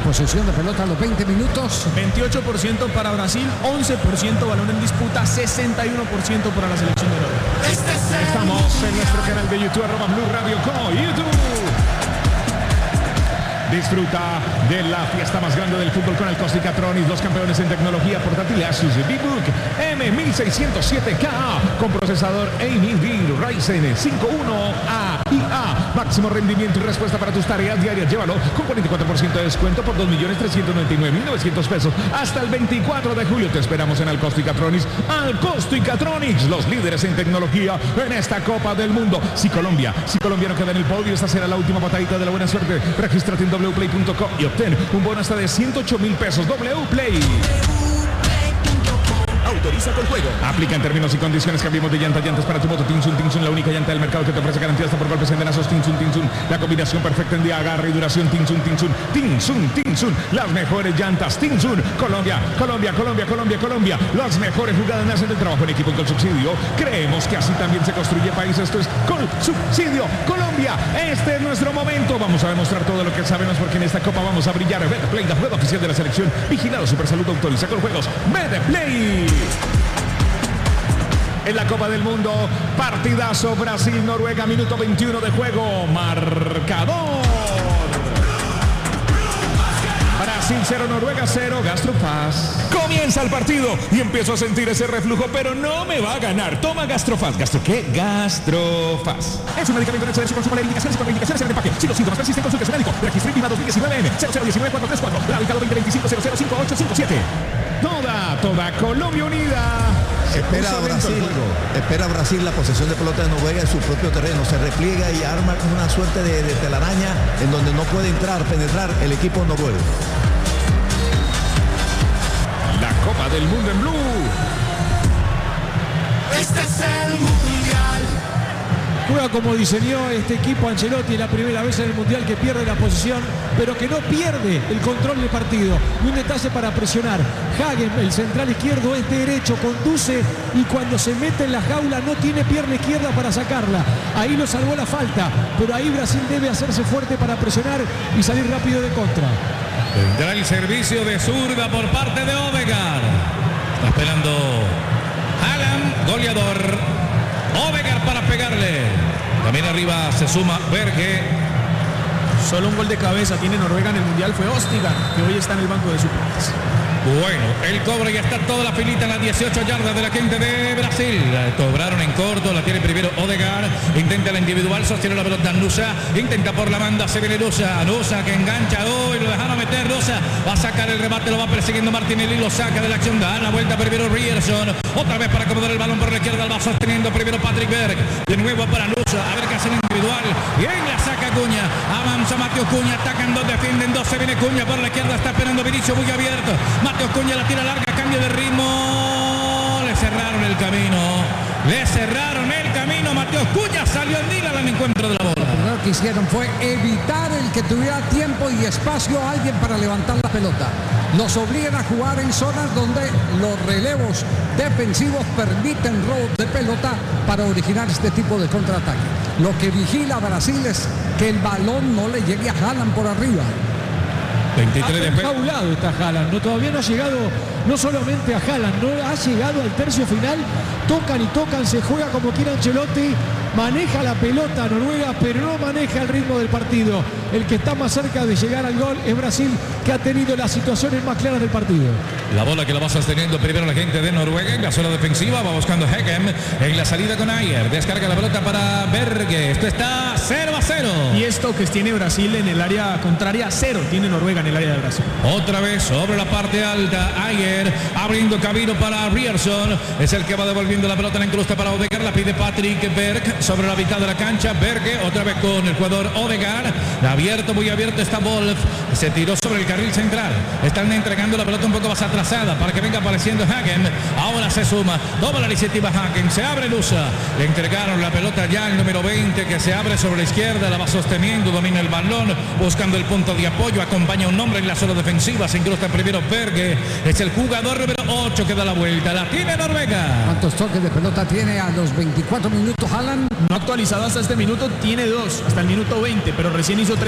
posesión de pelota a los 20 minutos. 28% para Brasil, 11% balón en disputa, 61% para la selección de Noruega. Estamos en nuestro canal de YouTube, @Blue Radio Co. YouTube. Disfruta de la fiesta más grande del fútbol con el Costicatronics, los campeones en tecnología portátil Asus VBook M1607K con procesador AMD Ryzen 51A IA. Máximo rendimiento y respuesta para tus tareas diarias. Llévalo con 44% de descuento por 2.399.900 pesos hasta el 24 de julio. Te esperamos en Costicatronics. Costicatronics, los líderes en tecnología en esta Copa del Mundo. Si Colombia no queda en el podio, esta será la última batallita de la buena suerte. Regístrate en wplay.com y obtén un bono hasta de 108.000 pesos. Wplay. Autoriza con juego. Aplica en términos y condiciones. Cambiemos de llantas para tu moto. Tinsun, la única llanta del mercado que te ofrece garantía hasta por golpes en denazos. Tinsun, la combinación perfecta en día, agarre y duración. Tinsun, las mejores llantas. Tinsun, Colombia. Las mejores jugadas nacen del trabajo en equipo y con subsidio. Creemos que así también se construye país. Esto es con subsidio. Colombia, este es nuestro momento. Vamos a demostrar todo lo que sabemos porque en esta copa vamos a brillar. Betplay, la juega oficial de la selección. Vigilado Supersalud, autoriza con juegos. Betplay. En la Copa del Mundo, partidazo Brasil-Noruega, minuto 21 de juego, marcador. Brasil 0, Noruega 0, Gastrofaz. Comienza el partido y empiezo a sentir ese reflujo, pero no me va a ganar. Toma Gastrofaz. ¿Gastro qué? Gastrofaz. Es un medicamento de su consumo, indicaciones en el empaque. Si los síntomas persisten, consulte a su médico. Registro INVIMA 2019M 0019434. Radicado 2025-005857. Toda Colombia unida. Espera Brasil la posesión de pelota de Noruega en su propio terreno. Se repliega y arma una suerte de telaraña en donde no puede penetrar el equipo noruego. La Copa del Mundo en Blue. Este es el Mundial. Juega como diseñó este equipo Ancelotti, la primera vez en el Mundial que pierde la posición, pero que no pierde el control del partido. Y un detalle para presionar. Hagen, el central izquierdo, es derecho, conduce y cuando se mete en la jaula no tiene pierna izquierda para sacarla. Ahí lo salvó la falta, pero ahí Brasil debe hacerse fuerte para presionar y salir rápido de contra. Tendrá el servicio de zurda por parte de Odegaard. Está esperando Haaland, goleador. Odegaard para pegarle. También arriba se suma Berge. Solo un gol de cabeza tiene Noruega en el Mundial. Fue Østigard, que hoy está en el banco de suplentes. Bueno, el cobro ya está toda la filita en las 18 yardas de la gente de Brasil. Cobraron en corto, la tiene primero Odegaard. Intenta la individual, sostiene la pelota Nusa. Intenta por la banda, se viene Nusa que engancha. Uy, lo dejaron meter Nusa. Va a sacar el remate, lo va persiguiendo Martinelli. Lo saca de la acción, da la vuelta primero Ryerson. Otra vez para acomodar el balón por la izquierda. Va sosteniendo primero Patrick Berg. De nuevo para Nusa. A ver qué hace el individual. Bien la saca Cunha. Avanza Mateo Cunha. Atacan dos, defienden dos. Se viene Cunha por la izquierda. Está esperando Vinicius muy abierto. Mateo Cunha la tira larga, cambio de ritmo. Le cerraron el camino. Mateo Cunha salió en Mila al encuentro de la bola. Lo primero que hicieron fue evitar el que tuviera tiempo y espacio a alguien para levantar la pelota. Los obligan a jugar en zonas donde los relevos defensivos permiten robos de pelota para originar este tipo de contraataque. Lo que vigila Brasil es que el balón no le llegue a Haaland por arriba. 23 de enjaulado está Haaland, todavía no ha llegado, no solamente a Haaland, no ha llegado al tercio final. Tocan, se juega como quiera Ancelotti, maneja la pelota Noruega, pero no maneja el ritmo del partido. El que está más cerca de llegar al gol es Brasil, que ha tenido las situaciones más claras del partido. La bola que la va sosteniendo primero la gente de Noruega en la zona defensiva, va buscando Hagen en la salida con Ayer, descarga la pelota para Berge. Esto está 0-0. Y esto que tiene Brasil en el área contraria, 0 tiene Noruega en el área de Brasil. Otra vez sobre la parte alta, Ayer abriendo camino para Ryerson, es el que va devolviendo la pelota, la incrusta para Odegaard, la pide Patrick Berg sobre la mitad de la cancha. Berge otra vez con el jugador Odegaard, muy abierto está Wolf, se tiró sobre el carril central, están entregando la pelota un poco más atrasada para que venga apareciendo Hagen. Ahora se suma, toma la iniciativa Hagen, se abre Nusa, le entregaron la pelota ya al número 20 que se abre sobre la izquierda, la va sosteniendo, domina el balón, buscando el punto de apoyo, acompaña un hombre en la zona defensiva, se incrusta primero Berge, es el jugador número 8 que da la vuelta, la tiene Noruega. ¿Cuántos toques de pelota tiene a los 24 minutos Haaland? No actualizado hasta este minuto, tiene 2, hasta el minuto 20, pero recién hizo 3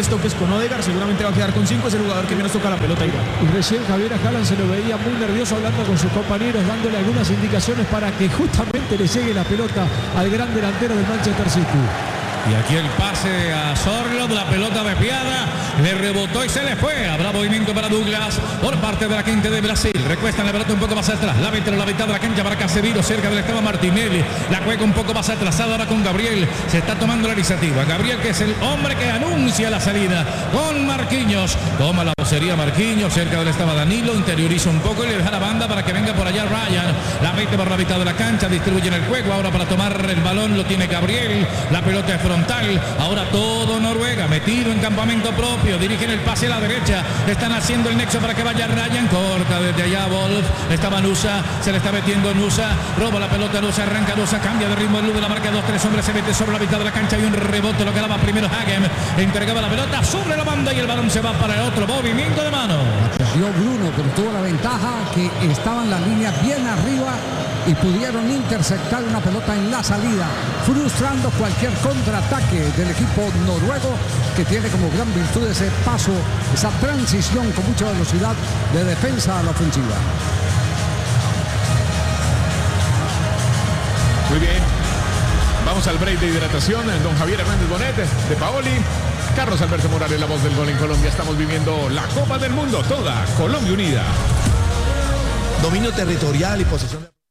3 toques con Odegaard, seguramente va a quedar con 5, es el jugador que menos toca la pelota igual. Y recién Javier Haaland se lo veía muy nervioso hablando con sus compañeros, dándole algunas indicaciones para que justamente le llegue la pelota al gran delantero del Manchester City. Y aquí el pase a Sorloth, la pelota desviada, le rebotó y se le fue. Habrá movimiento para Douglas por parte de la gente de Brasil. Recuestan la pelota un poco más atrás, la mete en la mitad de la cancha para Casemiro, cerca del estaba Martinelli. La juega un poco más atrasada ahora con Gabriel. Se está tomando la iniciativa. Gabriel, que es el hombre que anuncia la salida con Marquinhos. Toma la vocería Marquinhos, cerca del estaba Danilo, interioriza un poco y le deja la banda para que venga por allá Ryan. La mete por la mitad de la cancha, distribuye en el juego. Ahora para tomar el balón lo tiene Gabriel. La pelota es frontal. Ahora todo Noruega metido en campamento propio. Dirigen el pase a la derecha. Están haciendo el nexo para que vaya Ryan. Corta desde allá Wolf. Estaba Nusa. Se le está metiendo Nusa. Roba la pelota Nusa. Arranca Nusa. Cambia de ritmo el luz de la marca. 2-3 hombres. Se mete sobre la mitad de la cancha. Y un rebote. Lo que daba primero Hagem. Entregaba la pelota sobre la banda. Y el balón se va para el otro. Movimiento de mano. Perdió Bruno, pero tuvo la ventaja que estaban las líneas bien arriba y pudieron interceptar una pelota en la salida, frustrando cualquier contraataque del equipo noruego, que tiene como gran virtud ese paso, esa transición con mucha velocidad de defensa a la ofensiva. Muy bien. Vamos al break de hidratación. Don Javier Hernández Bonet, de Paoli. Carlos Alberto Morales, la voz del gol en Colombia. Estamos viviendo la Copa del Mundo, toda Colombia unida. Dominio territorial y posesión de...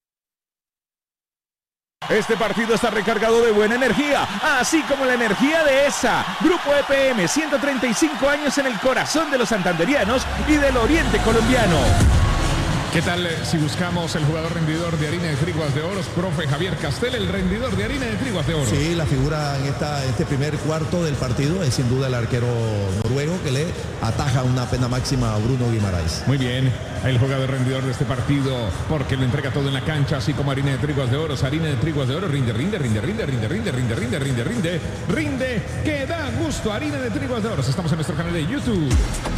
Este partido está recargado de buena energía, así como la energía de ESA. Grupo EPM, 135 años en el corazón de los santanderianos y del oriente colombiano. ¿Qué tal si buscamos el jugador rendidor de harina de triguas de oros, profe Javier Castel, el rendidor de harina de triguas de oros? Sí, la figura en este primer cuarto del partido es sin duda el arquero noruego, que le ataja una pena máxima a Bruno Guimaraes. Muy bien, el jugador rendidor de este partido, porque lo entrega todo en la cancha, así como harina de triguas de oros. Harina de triguas de oro, rinde, que da gusto. Harina de triguas de oros. Estamos en nuestro canal de YouTube.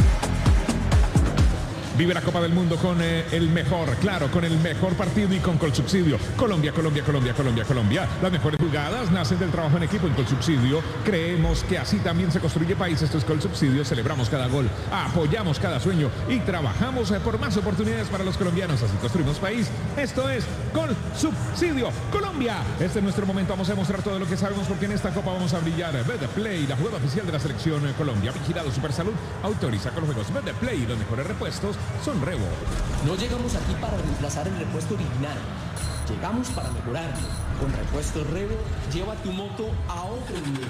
Vive la Copa del Mundo con el mejor, claro, con el mejor partido y con Colsubsidio. Colombia. Las mejores jugadas nacen del trabajo en equipo en Colsubsidio. Creemos que así también se construye país. Esto es Colsubsidio. Celebramos cada gol, apoyamos cada sueño y trabajamos por más oportunidades para los colombianos. Así construimos país. Esto es Colsubsidio Colombia. Este es nuestro momento. Vamos a demostrar todo lo que sabemos, porque en esta Copa vamos a brillar. Betplay, la jugada oficial de la selección Colombia. Vigilado Supersalud. Autoriza con los juegos Betplay. Los mejores repuestos son Revo. No llegamos aquí para reemplazar el repuesto original. Llegamos para mejorarlo. Con Repuestos Revo, lleva tu moto a otro nivel.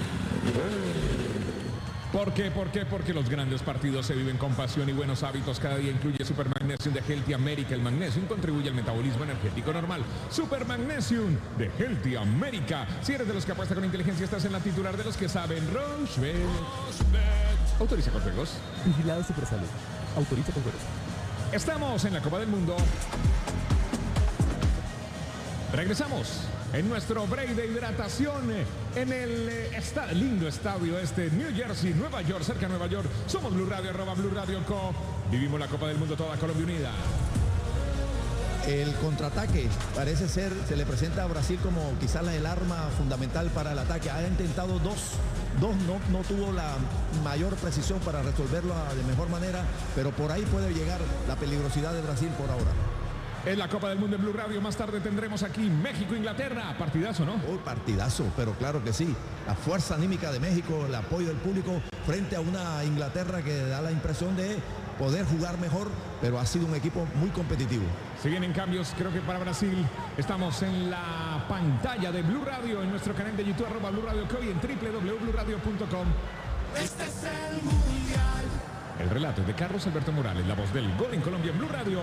¿Por qué? Porque los grandes partidos se viven con pasión y buenos hábitos. Cada día incluye Super Magnesium de Healthy America. El magnesium contribuye al metabolismo energético normal. Super Magnesium de Healthy America. Si eres de los que apuesta con inteligencia, estás en la titular de los que saben. Rochebet. Autoriza con juegos. Vigilado Supersalud. Autoriza con juegos. Estamos en la Copa del Mundo. Regresamos en nuestro break de hidratación en el lindo estadio New Jersey, Nueva York, cerca de Nueva York. Somos Blue Radio, @Blue Radio Co. Vivimos la Copa del Mundo, toda Colombia unida. El contraataque parece ser, se le presenta a Brasil como quizás el arma fundamental para el ataque. Ha intentado dos, no tuvo la mayor precisión para resolverlo de mejor manera, pero por ahí puede llegar la peligrosidad de Brasil por ahora. En la Copa del Mundo en Blue Radio, más tarde tendremos aquí México-Inglaterra. Partidazo, ¿no? Partidazo, pero claro que sí. La fuerza anímica de México, el apoyo del público frente a una Inglaterra que da la impresión de poder jugar mejor, pero ha sido un equipo muy competitivo. Se vienen cambios, creo que para Brasil. Estamos en la pantalla de Blue Radio, en nuestro canal de YouTube, @Blue Radio Co, y en www.bluradio.com. Este es el Mundial. El relato es de Carlos Alberto Morales, la voz del gol en Colombia en Blue Radio.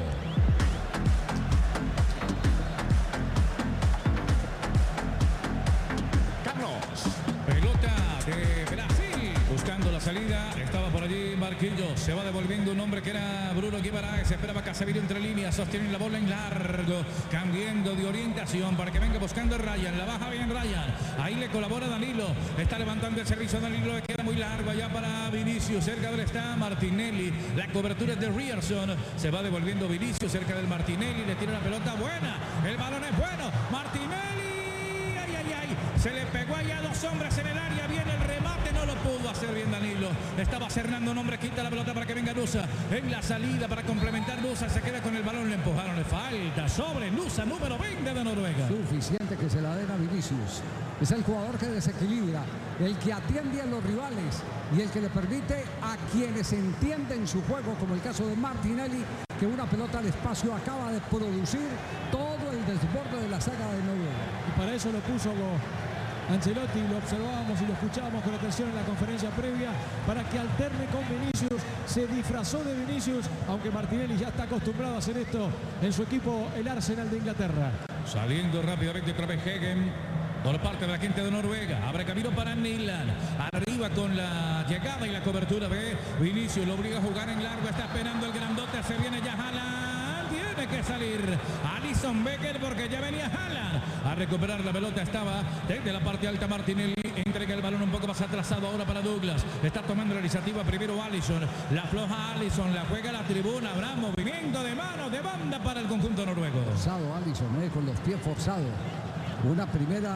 Salida, estaba por allí Marquinhos, se va devolviendo un hombre que era Bruno Guimaraes, esperaba Casemiro entre líneas, sostiene la bola en largo, cambiando de orientación para que venga buscando Ryan, la baja bien Ryan, ahí le colabora Danilo, está levantando el servicio Danilo, le queda muy largo allá para Vinicius, cerca de él está Martinelli, la cobertura es de Rierson, se va devolviendo Vinicius cerca del Martinelli, le tira la pelota buena, el balón es bueno, Martinelli, ay, Se le pegó allá a 2 hombres en el área. Viene el remate, no lo pudo hacer bien Danilo. Estaba Hernando, un hombre quita la pelota para que venga Nusa. En la salida para complementar, Nusa se queda con el balón, le empujaron, le falta sobre Nusa, número 20 de Noruega. Suficiente que se la den a Vinicius. Es el jugador que desequilibra, el que atiende a los rivales y el que le permite a quienes entienden su juego, como el caso de Martinelli, que una pelota al espacio acaba de producir todo el desborde de la saga de Noruega. Y para eso lo puso Ancelotti, lo observábamos y lo escuchábamos con atención en la conferencia previa, para que alterne con Vinicius. Se disfrazó de Vinicius, aunque Martinelli ya está acostumbrado a hacer esto en su equipo, el Arsenal de Inglaterra. Saliendo rápidamente otra vez Hagen por parte de la gente de Noruega. Abre camino para Nilan. Arriba con la llegada y la cobertura de Vinicius. Lo obliga a jugar en largo. Está esperando el grandote. Se viene ya Haaland. Tiene que salir Alisson Becker porque ya venía Haaland a recuperar la pelota. Estaba desde la parte alta Martinelli. Entrega el balón un poco más atrasado ahora para Douglas. Está tomando la iniciativa primero Alisson. La afloja Alisson. La juega a la tribuna. Habrá movimiento de mano de banda para el conjunto noruego. Forzado Alisson, con los pies forzados. Una primera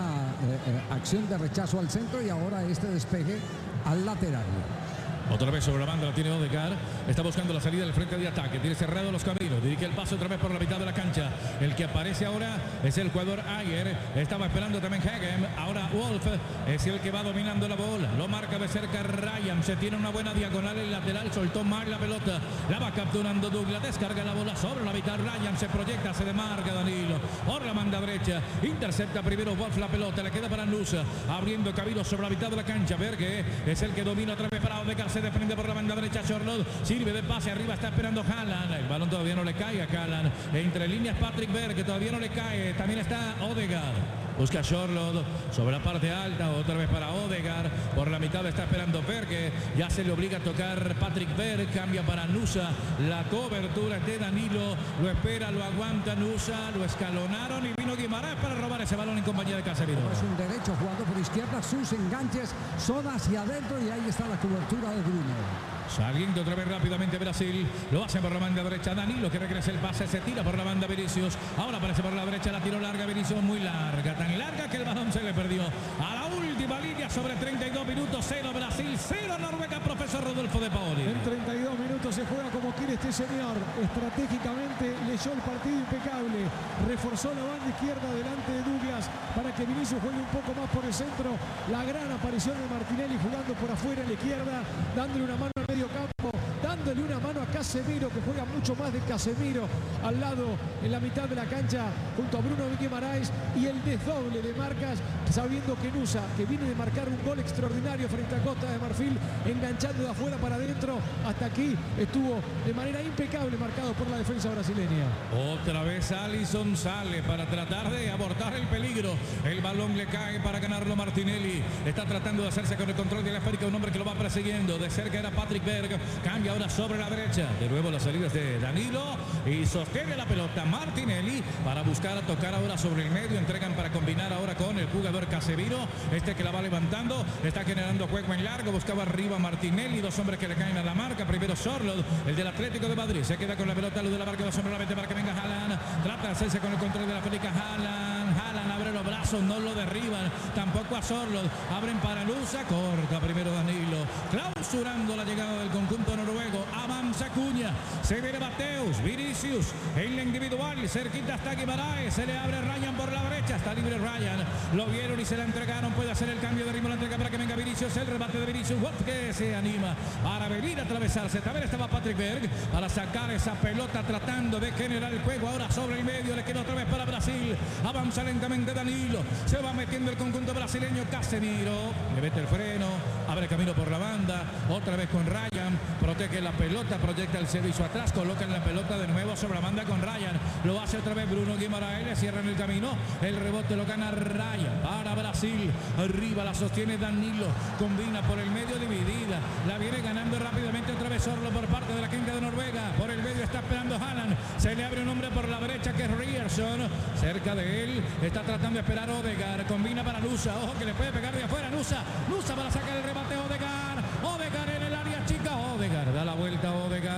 acción de rechazo al centro y ahora este despeje al lateral. Otra vez sobre la banda la tiene Odegaard. Está buscando la salida del frente de ataque. Tiene cerrado los caminos. Dirige el paso otra vez por la mitad de la cancha. El que aparece ahora es el jugador Ayer. Estaba esperando también Hagen. Ahora Wolf es el que va dominando la bola. Lo marca de cerca Ryan. Se tiene una buena diagonal en lateral. Soltó mal la pelota. La va capturando Douglas. Descarga la bola sobre la mitad. Ryan se proyecta. Se demarca Danilo. Por la banda derecha. Intercepta primero Wolf la pelota. Le queda para Nusa. Abriendo camino sobre la mitad de la cancha. Berge es el que domina otra vez para Odegaard. Se desprende por la banda derecha Charlotte. Sirve de pase. Arriba está esperando Haaland. El balón todavía no le cae a Haaland. Entre líneas Patrick Berg, que todavía no le cae. También está Odegaard. Busca Charlotte sobre la parte alta. Otra vez para Odegaard. Por la mitad está esperando Berg. Ya se le obliga a tocar Patrick Berg. Cambia para Nusa. La cobertura es de Danilo. Lo espera, lo aguanta Nusa. Lo escalonaron y vino Guimarães para robar ese balón en compañía de Casemiro. Es un derecho jugando por izquierda. Sus enganches son hacia adentro y ahí está la cobertura de Bruno. Saliendo otra vez rápidamente Brasil. Lo hacen por la banda derecha. Danilo que regresa el pase. Se tira por la banda Vinicius. Ahora aparece por la derecha. La tiro larga Vinicius. Muy larga. Tan larga que el balón se le perdió. A la última línea sobre 32 minutos. 0 Brasil. 0 Noruega. Profesor Rodolfo de Paoli. En 32 minutos se juega como quiere este señor. Estratégicamente leyó el partido impecable. Reforzó la banda izquierda delante de Douglas para que Vinicius juegue un poco más por el centro. La gran aparición de Martinelli jugando por afuera en la izquierda. Dándole una mano al medio campo, dándole una mano a Casemiro, que juega mucho más de Casemiro al lado en la mitad de la cancha junto a Bruno Guimarães, y el desdoble de marcas sabiendo que Nusa, que viene de marcar un gol extraordinario frente a Costa de Marfil, enganchando de afuera para adentro, hasta aquí estuvo de manera impecable marcado por la defensa brasileña. Otra vez Alisson sale para tratar de abortar el peligro. El balón le cae para ganarlo Martinelli. Está tratando de hacerse con el control de la esférica un hombre que lo va persiguiendo. De cerca era Patrick Berg. Cambia ahora sobre la derecha. De nuevo las salidas de Danilo. Y sostiene la pelota Martinelli para buscar a tocar ahora sobre el medio. Entregan para combinar ahora con el jugador Casemiro. Este que la va levantando. Está generando juego en largo. Buscaba arriba Martinelli. 2 hombres que le caen a la marca. Primero Sorloth, el del Atlético de Madrid. Se queda con la pelota. Luz de la marca. Va sobre la mente para que venga Haaland. Trata de hacerse con el control de la esférica. Haaland abre los brazos. No lo derriban. Tampoco a Sorloth. Abren para Nusa. Corta primero Danilo. Clausurando la llegada del conjunto noruego. Avanza Cuña. Se viene Mateus. Vinicius en la individual. Cerquita está Guimarães. Se le abre Ryan por la derecha. Está libre Ryan. Lo vieron y se la entregaron. Puede hacer el cambio de ritmo. La entrega para que venga Vinicius. El remate de Vinicius. Que se anima para venir a atravesarse. También estaba Patrick Berg para sacar esa pelota, tratando de generar el juego. Ahora sobre el medio. Le queda otra vez para Brasil. Avanza lentamente Danilo. Se va metiendo el conjunto brasileño. Casemiro le mete el freno. Abre camino por la banda. Otra vez con Ryan. Protege la pelota. Proyecta el servicio atrás. Colocan la pelota de nuevo sobre la banda con Ryan. Lo hace otra vez Bruno Guimarães. Le cierran el camino. El rebote lo gana Ryan para Brasil. Arriba la sostiene Danilo. Combina por el medio, dividida. La viene ganando rápidamente otra vez Sorloth por parte de la gente de Noruega. Por el medio está esperando Haaland. Se le abre un hombre por la derecha que es Ryerson. Cerca de él está tratando de esperar Odegaard. Combina para Nusa. Ojo que le puede pegar de afuera. Nusa para sacar el remate. Odegaard en el área chica. Odegaard da la vuelta. Odegaard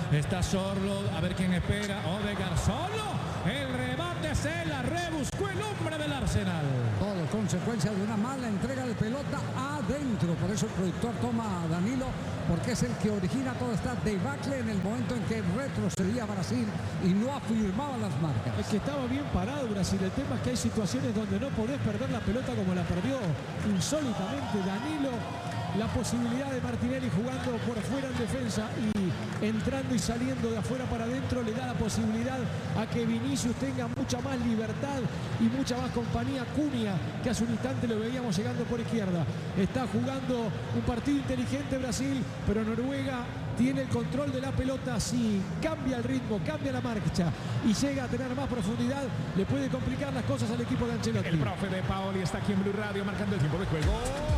Está Sorlo, a ver quién espera. Odegaard solo. El remate se la rebuscó el hombre del Arsenal. Todo consecuencia de una mala entrega de pelota adentro. Por eso el productor toma a Danilo, porque es el que origina toda esta debacle en el momento en que retrocedía Brasil y no afirmaba las marcas. Es que estaba bien parado Brasil. El tema es que hay situaciones donde no podés perder la pelota como la perdió insólitamente Danilo. La posibilidad de Martinelli jugando por fuera en defensa y entrando y saliendo de afuera para adentro le da la posibilidad a que Vinicius tenga mucha más libertad y mucha más compañía. Cunha, que hace un instante lo veíamos llegando por izquierda. Está jugando un partido inteligente Brasil, pero Noruega tiene el control de la pelota. Si cambia el ritmo, cambia la marcha y llega a tener más profundidad, le puede complicar las cosas al equipo de Ancelotti. El profe de Paoli está aquí en Blue Radio marcando el tiempo de juego.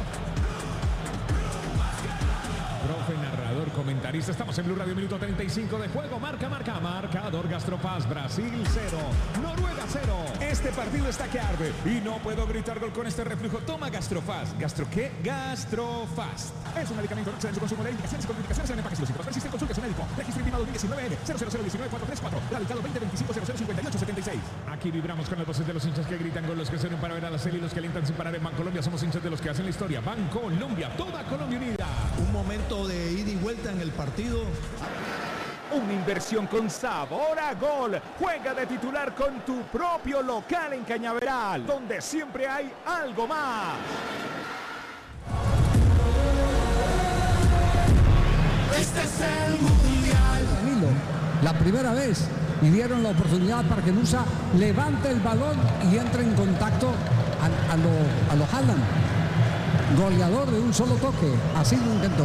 Profe, narrador, comentarista. Estamos en Blue Radio, minuto 35 de juego. Marcador Gastrofast. Brasil 0, Noruega 0. Este partido está que arde y no puedo gritar gol con este reflujo. Toma Gastrofast. ¿Gastro qué? Gastrofast. Es un medicamento, no excede en su consumo de indicaciones y complicaciones en el empaque. Si los síntomas persisten, consulte a su médico. Registro INVIMA 2019 00019-434. Radicado 2025-0058-76. Aquí vibramos con las voces de los hinchas que gritan, con los que se unen para ver a la serie y los que alientan sin parar en Bancolombia. Somos hinchas de los que hacen la historia. Bancolombia, toda Colombia unida. Un momento de ida y vuelta en el partido. Una inversión con sabor a gol. Juega de titular con tu propio local en Cañaveral, donde siempre hay algo más. Este es el mundial. Danilo, la primera vez, y dieron la oportunidad para que Nusa levante el balón y entre en contacto a lo Haaland, goleador de un solo toque. Así lo intentó.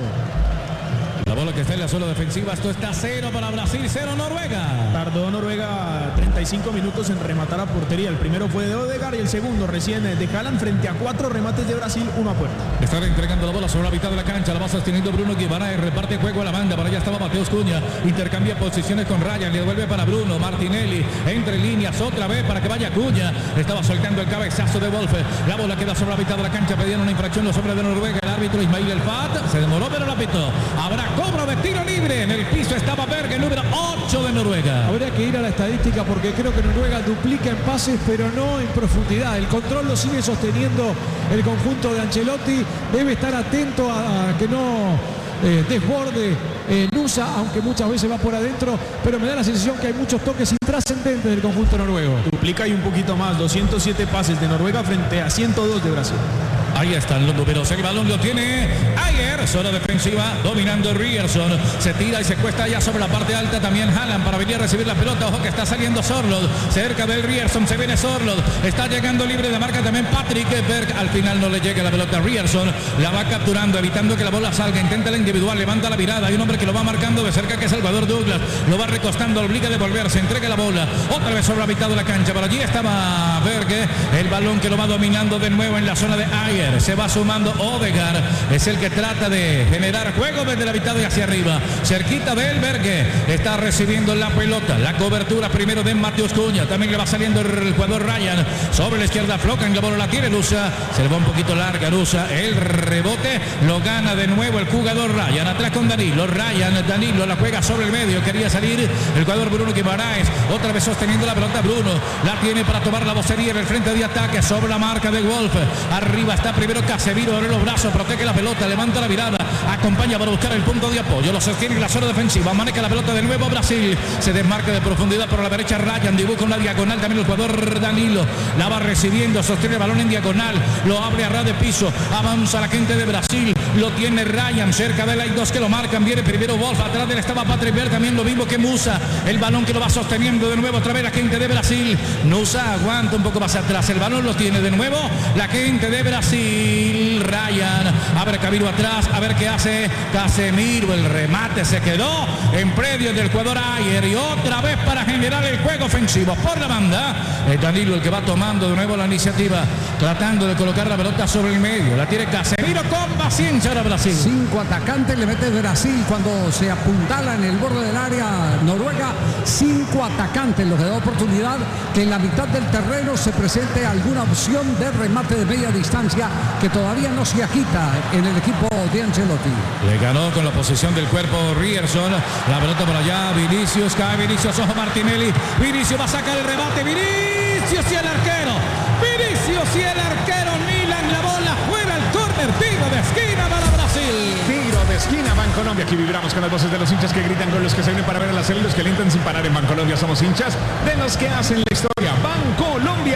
La bola que está en la zona defensiva. Esto está 0 para Brasil, 0 Noruega. Tardó Noruega 35 minutos en rematar a portería. El primero fue de Odegaard y el segundo recién de Haaland frente a 4 remates de Brasil, 1 a puerta. Están entregando la bola sobre la mitad de la cancha. La va sosteniendo Bruno Guimaraes. Reparte juego a la banda. Para allá estaba Mateus Cunha. Intercambia posiciones con Ryan. Le devuelve para Bruno. Martinelli entre líneas otra vez para que vaya Cunha. Estaba soltando el cabezazo de Wolf. La bola queda sobre la mitad de la cancha. Pedían una infracción los hombres de Noruega. El árbitro Ismail El Fat se demoró, pero la pitó. Habrá cobro de tiro libre. En el piso estaba Berg, el número 8 de Noruega. Habría que ir a la estadística porque creo que Noruega duplica en pases, pero no en profundidad. El control lo sigue sosteniendo el conjunto de Ancelotti. Debe estar atento a que no desborde Nusa, aunque muchas veces va por adentro, pero me da la sensación que hay muchos toques intrascendentes del conjunto noruego. Duplica y un poquito más, 207 pases de Noruega frente a 102 de Brasil. Ahí están los números. El balón lo tiene Ayer. Zona defensiva dominando Ryerson. Se tira y se cuesta ya sobre la parte alta. También Haaland para venir a recibir la pelota. Ojo que está saliendo Sorloth. Cerca del Ryerson se viene Sorloth. Está llegando libre de marca también Patrick Berg. Al final no le llega la pelota a Ryerson. La va capturando, evitando que la bola salga. Intenta la individual. Levanta la mirada. Hay un hombre que lo va marcando de cerca, que es Salvador Douglas. Lo va recostando. Obliga a devolverse. Entrega la bola. Otra vez sobre la mitad de la cancha. Por allí estaba Berg. El balón que lo va dominando de nuevo en la zona de Ayer. Se va sumando Odegaard, es el que trata de generar juego desde la mitad de hacia arriba, cerquita de Berge, está recibiendo la pelota, la cobertura primero de Mateus Cunha, también le va saliendo el jugador Ryan, sobre la izquierda Flocan, la bola la tiene Nusa, se le va un poquito larga Nusa, el rebote, lo gana de nuevo el jugador Ryan, atrás con Danilo, Danilo la juega sobre el medio, quería salir el jugador Bruno Guimaraes, otra vez sosteniendo la pelota Bruno, la tiene para tomar la vocería en el frente de ataque, sobre la marca de Wolf, arriba está primero Casemiro, abre los brazos, protege la pelota, levanta la mirada, acompaña para buscar el punto de apoyo, lo sostiene en la zona defensiva, maneja la pelota de nuevo Brasil, se desmarca de profundidad por la derecha Ryan, dibuja una diagonal también el jugador Danilo, la va recibiendo, sostiene el balón en diagonal, lo abre a ras de piso, avanza la gente de Brasil, lo tiene Ryan, cerca de él hay dos que lo marcan, viene primero Wolf, atrás de él estaba Patrick Berg, también lo mismo que Musa, el balón que lo va sosteniendo de nuevo otra vez la gente de Brasil, Nusa aguanta un poco más atrás, el balón lo tiene de nuevo la gente de Brasil, Ryan, abre camino atrás, a ver qué hace Casemiro, el remate se quedó en predio del jugador Ayer y otra vez para generar el juego ofensivo por la banda, Danilo el que va tomando de nuevo la iniciativa, tratando de colocar la pelota sobre el medio, la tiene Casemiro con paciencia ahora Brasil. 5 atacantes le mete Brasil cuando se apuntala en el borde del área Noruega, 5 atacantes, lo que da oportunidad que en la mitad del terreno se presente alguna opción de remate de media distancia que todavía no se agita en el equipo de Ancelotti. Le ganó con la posición del cuerpo Ryerson. La pelota por allá, Vinicius, cae Vinicius, ojo Martinelli. Vinicius va a sacar el remate, Vinicius y el arquero. Vinicius y el arquero Milan, la bola fuera al córner, tiro de esquina para Brasil. Tiro de esquina, Bancolombia. Aquí vibramos con las voces de los hinchas que gritan, con los que se vienen para ver a la serie, los que alientan sin parar en Bancolombia. Somos hinchas de los que hacen la historia. Bancolombia.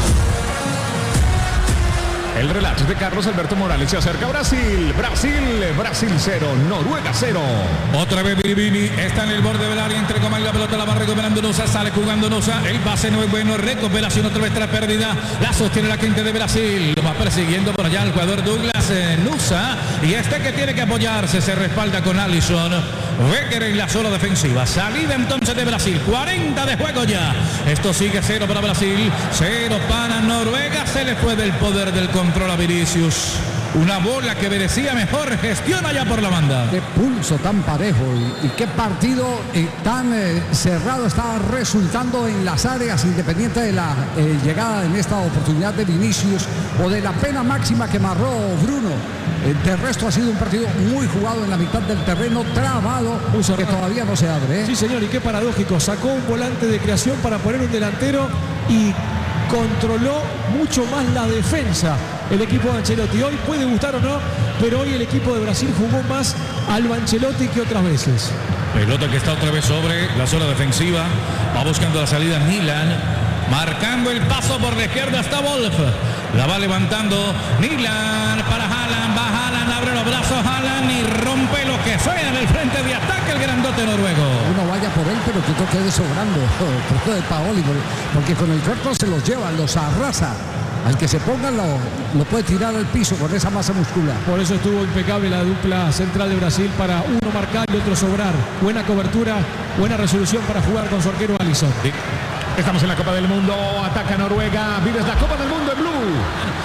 El relato es de Carlos Alberto Morales. Se acerca Brasil. Brasil 0, Noruega 0. Otra vez Vini está en el borde del área, entre comas la pelota, la va recuperando Nusa, sale jugando Nusa, el pase no es bueno, recuperación otra vez tras pérdida, la sostiene la gente de Brasil, lo va persiguiendo por allá el jugador Douglas Nusa, y este que tiene que apoyarse se respalda con Alisson. Becker en la zona defensiva, salida entonces de Brasil, 40 de juego ya, esto sigue 0 para Brasil, 0 para Noruega, se le fue del poder del control a Vinicius. Una bola que merecía mejor gestión allá por la banda. Qué pulso tan parejo y qué partido tan cerrado estaba resultando en las áreas, independiente de la llegada en esta oportunidad de Vinicius o de la pena máxima que marró Bruno. De resto ha sido un partido muy jugado en la mitad del terreno, trabado, que todavía no se abre. Sí, señor, y qué paradójico. Sacó un volante de creación para poner un delantero y controló mucho más la defensa el equipo de Ancelotti. Hoy puede gustar o no, pero hoy el equipo de Brasil jugó más al Ancelotti que otras veces. Pelota que está otra vez sobre la zona defensiva, va buscando la salida Milan, marcando el paso por la izquierda está Wolf, la va levantando Milan para Haaland, va Haaland, abre los brazos Haaland y rompe lo que suena en el frente de ataque el grandote noruego. Uno vaya por él, pero que quede sobrando de Paoli, porque con el cuerpo se los lleva, los arrasa. Al que se ponga lo puede tirar al piso con esa masa muscular. Por eso estuvo impecable la dupla central de Brasil para uno marcar y otro sobrar. Buena cobertura, buena resolución para jugar con su arquero Alisson. Sí. Estamos en la Copa del Mundo, ataca Noruega, vives la Copa del Mundo en Blue.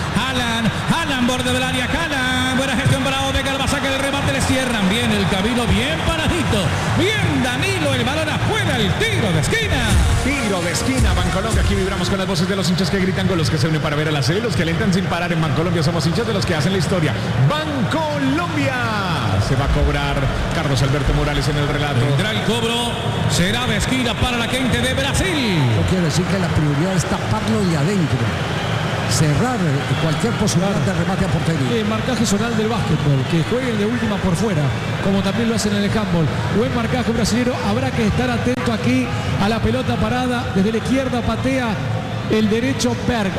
Haaland, borde del área, Haaland, buena gestión para Odegaard, va a sacar el remate, le cierran bien el camino, bien paradito, bien Danilo, el balón afuera, el tiro de esquina. Tiro de esquina, Bancolombia. Aquí vibramos con las voces de los hinchas que gritan, con los que se unen para ver a la serie, los que alentan sin parar en Bancolombia. Somos hinchas de los que hacen la historia. Bancolombia. Se va a cobrar Carlos Alberto Morales en el relato. Vendrá el cobro, será de esquina para la gente de Brasil. Yo quiero decir que la prioridad es taparlo de adentro, cerrar cualquier posibilidad de remate a portería. El marcaje zonal del básquetbol, que jueguen de última por fuera, como también lo hacen en el handball. Buen marcaje brasilero, habrá que estar atento aquí a la pelota parada, desde la izquierda patea el derecho Berg.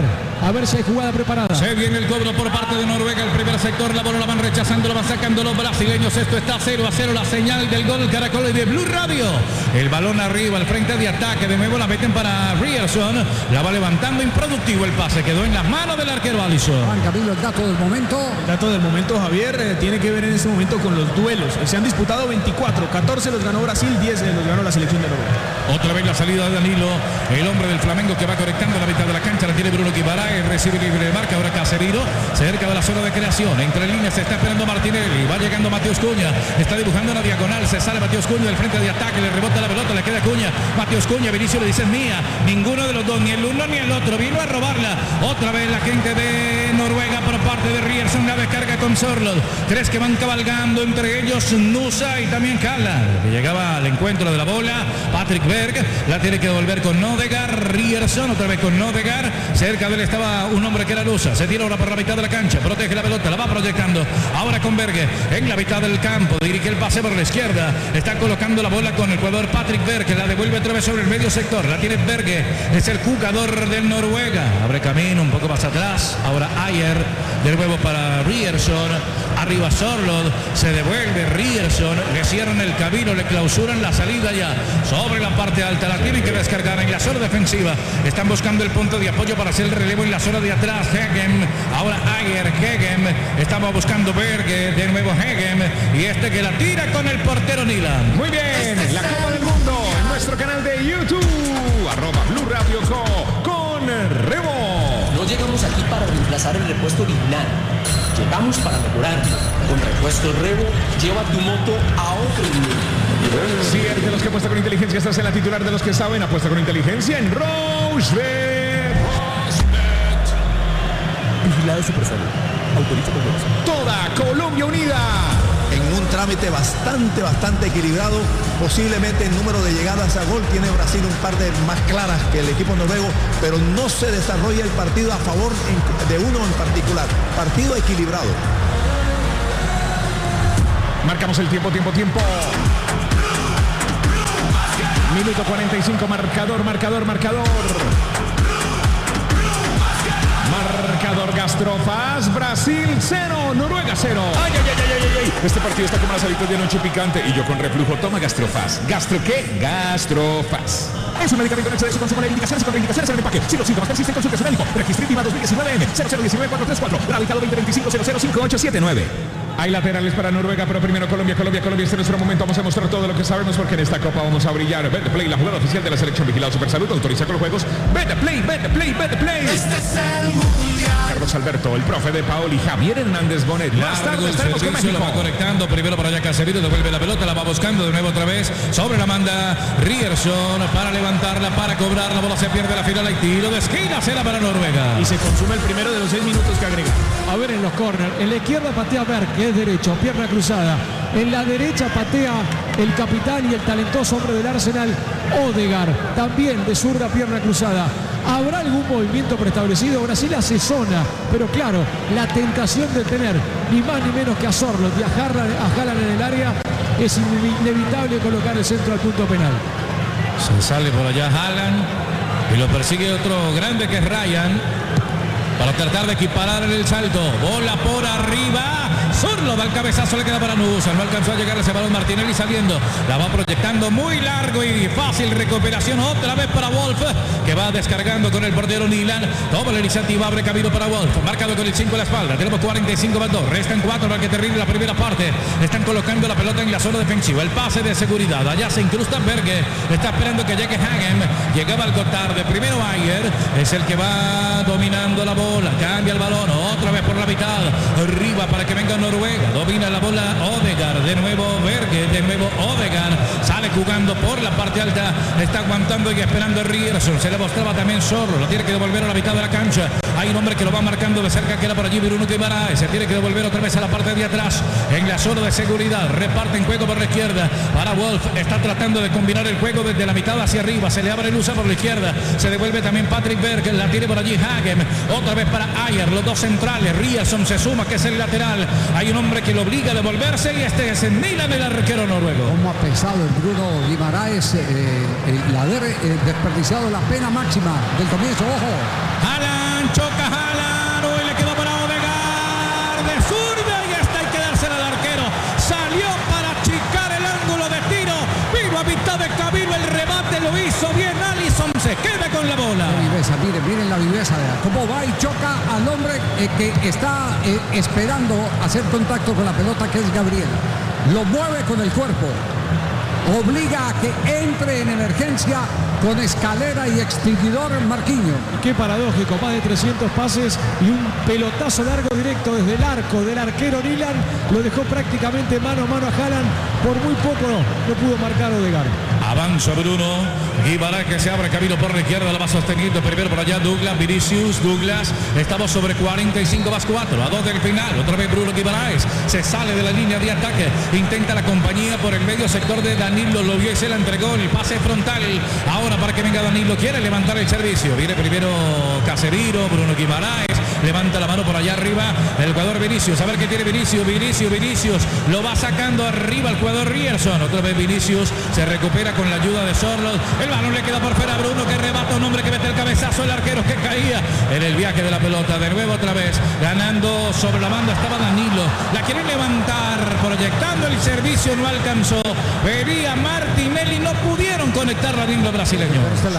A ver si hay jugada preparada. Se viene el cobro por parte de Noruega, el primer sector, la bola la van rechazando, la van sacando los brasileños. Esto está 0-0, la señal del gol Caracol y de Blue Radio. El balón arriba, al frente de ataque, de nuevo la meten para Ryerson, la va levantando, improductivo el pase, quedó en las manos del arquero Alisson. Juan Camilo, el dato del momento. El dato del momento, Javier, tiene que ver en este momento con los duelos. Se han disputado 24, 14 los ganó Brasil, 10 los ganó la selección de Noruega. Otra vez la salida de Danilo, el hombre del Flamengo que va conectando la mitad de la cancha, la tiene Bruno Guimaraes, recibe libre de marca, ahora Casemiro, cerca de la zona de creación, entre líneas se está esperando Martinelli, va llegando Matheus Cunha, está dibujando una diagonal, se sale Matheus Cunha del frente de ataque, le rebota la pelota, le queda Cunha, Matheus Cunha, Vinicius le dice es mía, ninguno de los dos, ni el uno ni el otro, vino a robarla, otra vez la gente de Noruega por parte de Ryerson, la descarga con Sorloth, tres que van cabalgando, entre ellos Nusa y también Haaland, que llegaba al encuentro de la bola, Patrick Berg, la tiene que devolver con Odegaard, Ryerson, otra vez con Odegaard, cerca de él estaba un hombre que era Nusa, se tira ahora por la mitad de la cancha, protege la pelota, la va proyectando, ahora con Berg, en la mitad del campo, dirige el pase por la izquierda, está colocando la bola con el jugador Patrick Berg, que la devuelve otra vez sobre el medio sector, la tiene Berg, es el jugador del Noruega, abre camino un poco más atrás, ahora Ayer, de nuevo para Ryerson, arriba Sorloth, se devuelve Ryerson, le cierran el camino, le clausuran la salida ya, sobre la parte alta, la tienen que descargar en la zona defensiva, están buscando el punto de apoyo para hacer el relevo en la zona de atrás, Hegem, ahora Ayer, Hegem, estaba buscando Berg, de nuevo Hegem, y este que la tira con el portero Nilan. Muy bien, la Copa del Mundo en nuestro canal de YouTube, @Blue Radio con Rebo. No llegamos aquí para reemplazar el repuesto original, llegamos para mejorarlo. Con repuesto Rebo, lleva tu moto a otro nivel. Si eres de los que apuesta con inteligencia, estás en la titular de los que saben, apuesta con inteligencia en Rosebet. Vigilado Supersalud. Autoriza con juegos. Toda Colombia unida. En un trámite bastante equilibrado, posiblemente el número de llegadas a gol tiene Brasil un par de más claras que el equipo noruego, pero no se desarrolla el partido a favor de uno en particular. Partido equilibrado. Marcamos el tiempo. Minuto 45, marcador. Marcador Gastrofaz, Brasil 0, Noruega 0. Ay. Este partido está como las alitas de noche picante y yo con reflujo. Toma Gastrofaz. ¿Gastro qué? Gastrofaz. Es un medicamento en exceso de consumo de indicaciones y contraindicaciones en el empaque. Si los síntomas persisten, consulte a su médico. Registro INVIMA 2019 0019-434. Radicado 2025-005879. Hay laterales para Noruega, pero primero Colombia. Este es nuestro momento. Vamos a mostrar todo lo que sabemos porque en esta copa vamos a brillar. Betplay, la jugada oficial de la selección vigilada Supersalud, autoriza con los juegos. Betplay. Este es el mundial. Carlos Alberto, el profe de Paoli, Javier Hernández Bonet. Más tarde estaremos con México. Lo va conectando primero para allá Casemiro, devuelve la pelota, la va buscando de nuevo otra vez. Sobre la manda Ryerson para levantarla, para cobrar. La bola se pierde la final. Hay tiro de esquina, será para Noruega. Y se consume el primero de los 6 minutos que agrega. A ver en los corners. En la izquierda patea Berg, que es derecho, pierna cruzada. En la derecha patea el capitán y el talentoso hombre del Arsenal, Odegaard, también de zurda, pierna cruzada. ¿Habrá algún movimiento preestablecido? Brasil hace zona, pero claro, la tentación de tener ni más ni menos que a Sorloth y a Haaland en el área es inevitable colocar el centro al punto penal. Se sale por allá Haaland y lo persigue otro grande que es Ryan para tratar de equiparar en el salto. Bola por arriba. Sorloth al cabezazo, le queda para Nusa. No alcanzó a llegar ese balón. Martinelli saliendo. La va proyectando muy largo y fácil recuperación. Otra vez para Wolf, que va descargando con el portero Nilan. Toma la iniciativa, abre camino para Wolf. Marcado con el 5 en la espalda. Tenemos 45-2. Restan 4 para que termine la primera parte. Están colocando la pelota en la zona defensiva. El pase de seguridad. Allá se incrusta Berge. Está esperando que llegue Hagen. Llegaba algo tarde. Primero Ayer es el que va dominando la bola. Cambia el balón. Otra vez por la mitad. Arriba para que venga Noruega. Domina la bola Odegaard. De nuevo Berge. De nuevo Odegaard. Sale jugando por la parte alta. Está aguantando y esperando Ryerson. Se le mostraba también Sorloth. Lo tiene que devolver a la mitad de la cancha. Hay un hombre que lo va marcando de cerca. Queda por allí Bruno Guimaraes. Se tiene que devolver otra vez a la parte de atrás. En la zona de seguridad. Reparten juego por la izquierda. Para Wolf. Está tratando de combinar el juego desde la mitad hacia arriba. Se le abre Lusa por la izquierda. Se devuelve también Patrick Berg. La tiene por allí Hagen. Otra vez para Ayer. Los dos centrales. Ryerson se suma, que es el lateral. Hay un hombre que lo obliga a devolverse y este es Nilan, el arquero noruego. ¿Cómo ha pesado el Bruno Guimaraes el haber desperdiciado la pena máxima del comienzo? Ojo. Haaland, choca Haaland. Hoy le quedó para Odegaard de zurda y esta hay que dársela al arquero. Salió para achicar el ángulo de tiro. Vino a mitad de camino, el remate lo hizo bien. Alisson se queda con la bola. La viveza, miren la viveza. Cómo va y choca al hombre que está esperando hacer contacto con la pelota, que es Gabriel. Lo mueve con el cuerpo. Obliga a que entre en emergencia con escalera y extinguidor Marquinhos. Qué paradójico, más de 300 pases y un pelotazo largo directo desde el arco del arquero Nilan. Lo dejó prácticamente mano a mano a Haaland. Por muy poco no pudo marcar Odegaard. Avanza Bruno Guimaraes, que se abre camino por la izquierda, la va sosteniendo primero por allá Douglas, Vinicius, Douglas, estamos sobre 45 más 4, a 2 del final, otra vez Bruno Guimaraes, se sale de la línea de ataque, intenta la compañía por el medio sector de Danilo, lo vio y se la entregó, el pase frontal, ahora para que venga Danilo, quiere levantar el servicio, viene primero Casemiro, Bruno Guimaraes, levanta la mano por allá arriba, el jugador Vinicius, a ver qué tiene Vinicius, lo va sacando arriba el jugador Ryerson, otra vez Vinicius, se recupera con la ayuda de Sorloth, el balón le queda por fuera a Bruno, que rebata un hombre que mete el cabezazo, el arquero que caía en el viaje de la pelota, de nuevo otra vez, ganando sobre la banda estaba Danilo, la quieren levantar, proyectando el servicio, no alcanzó, venía Martinelli, no pudieron conectar la línea brasileño. Pero esta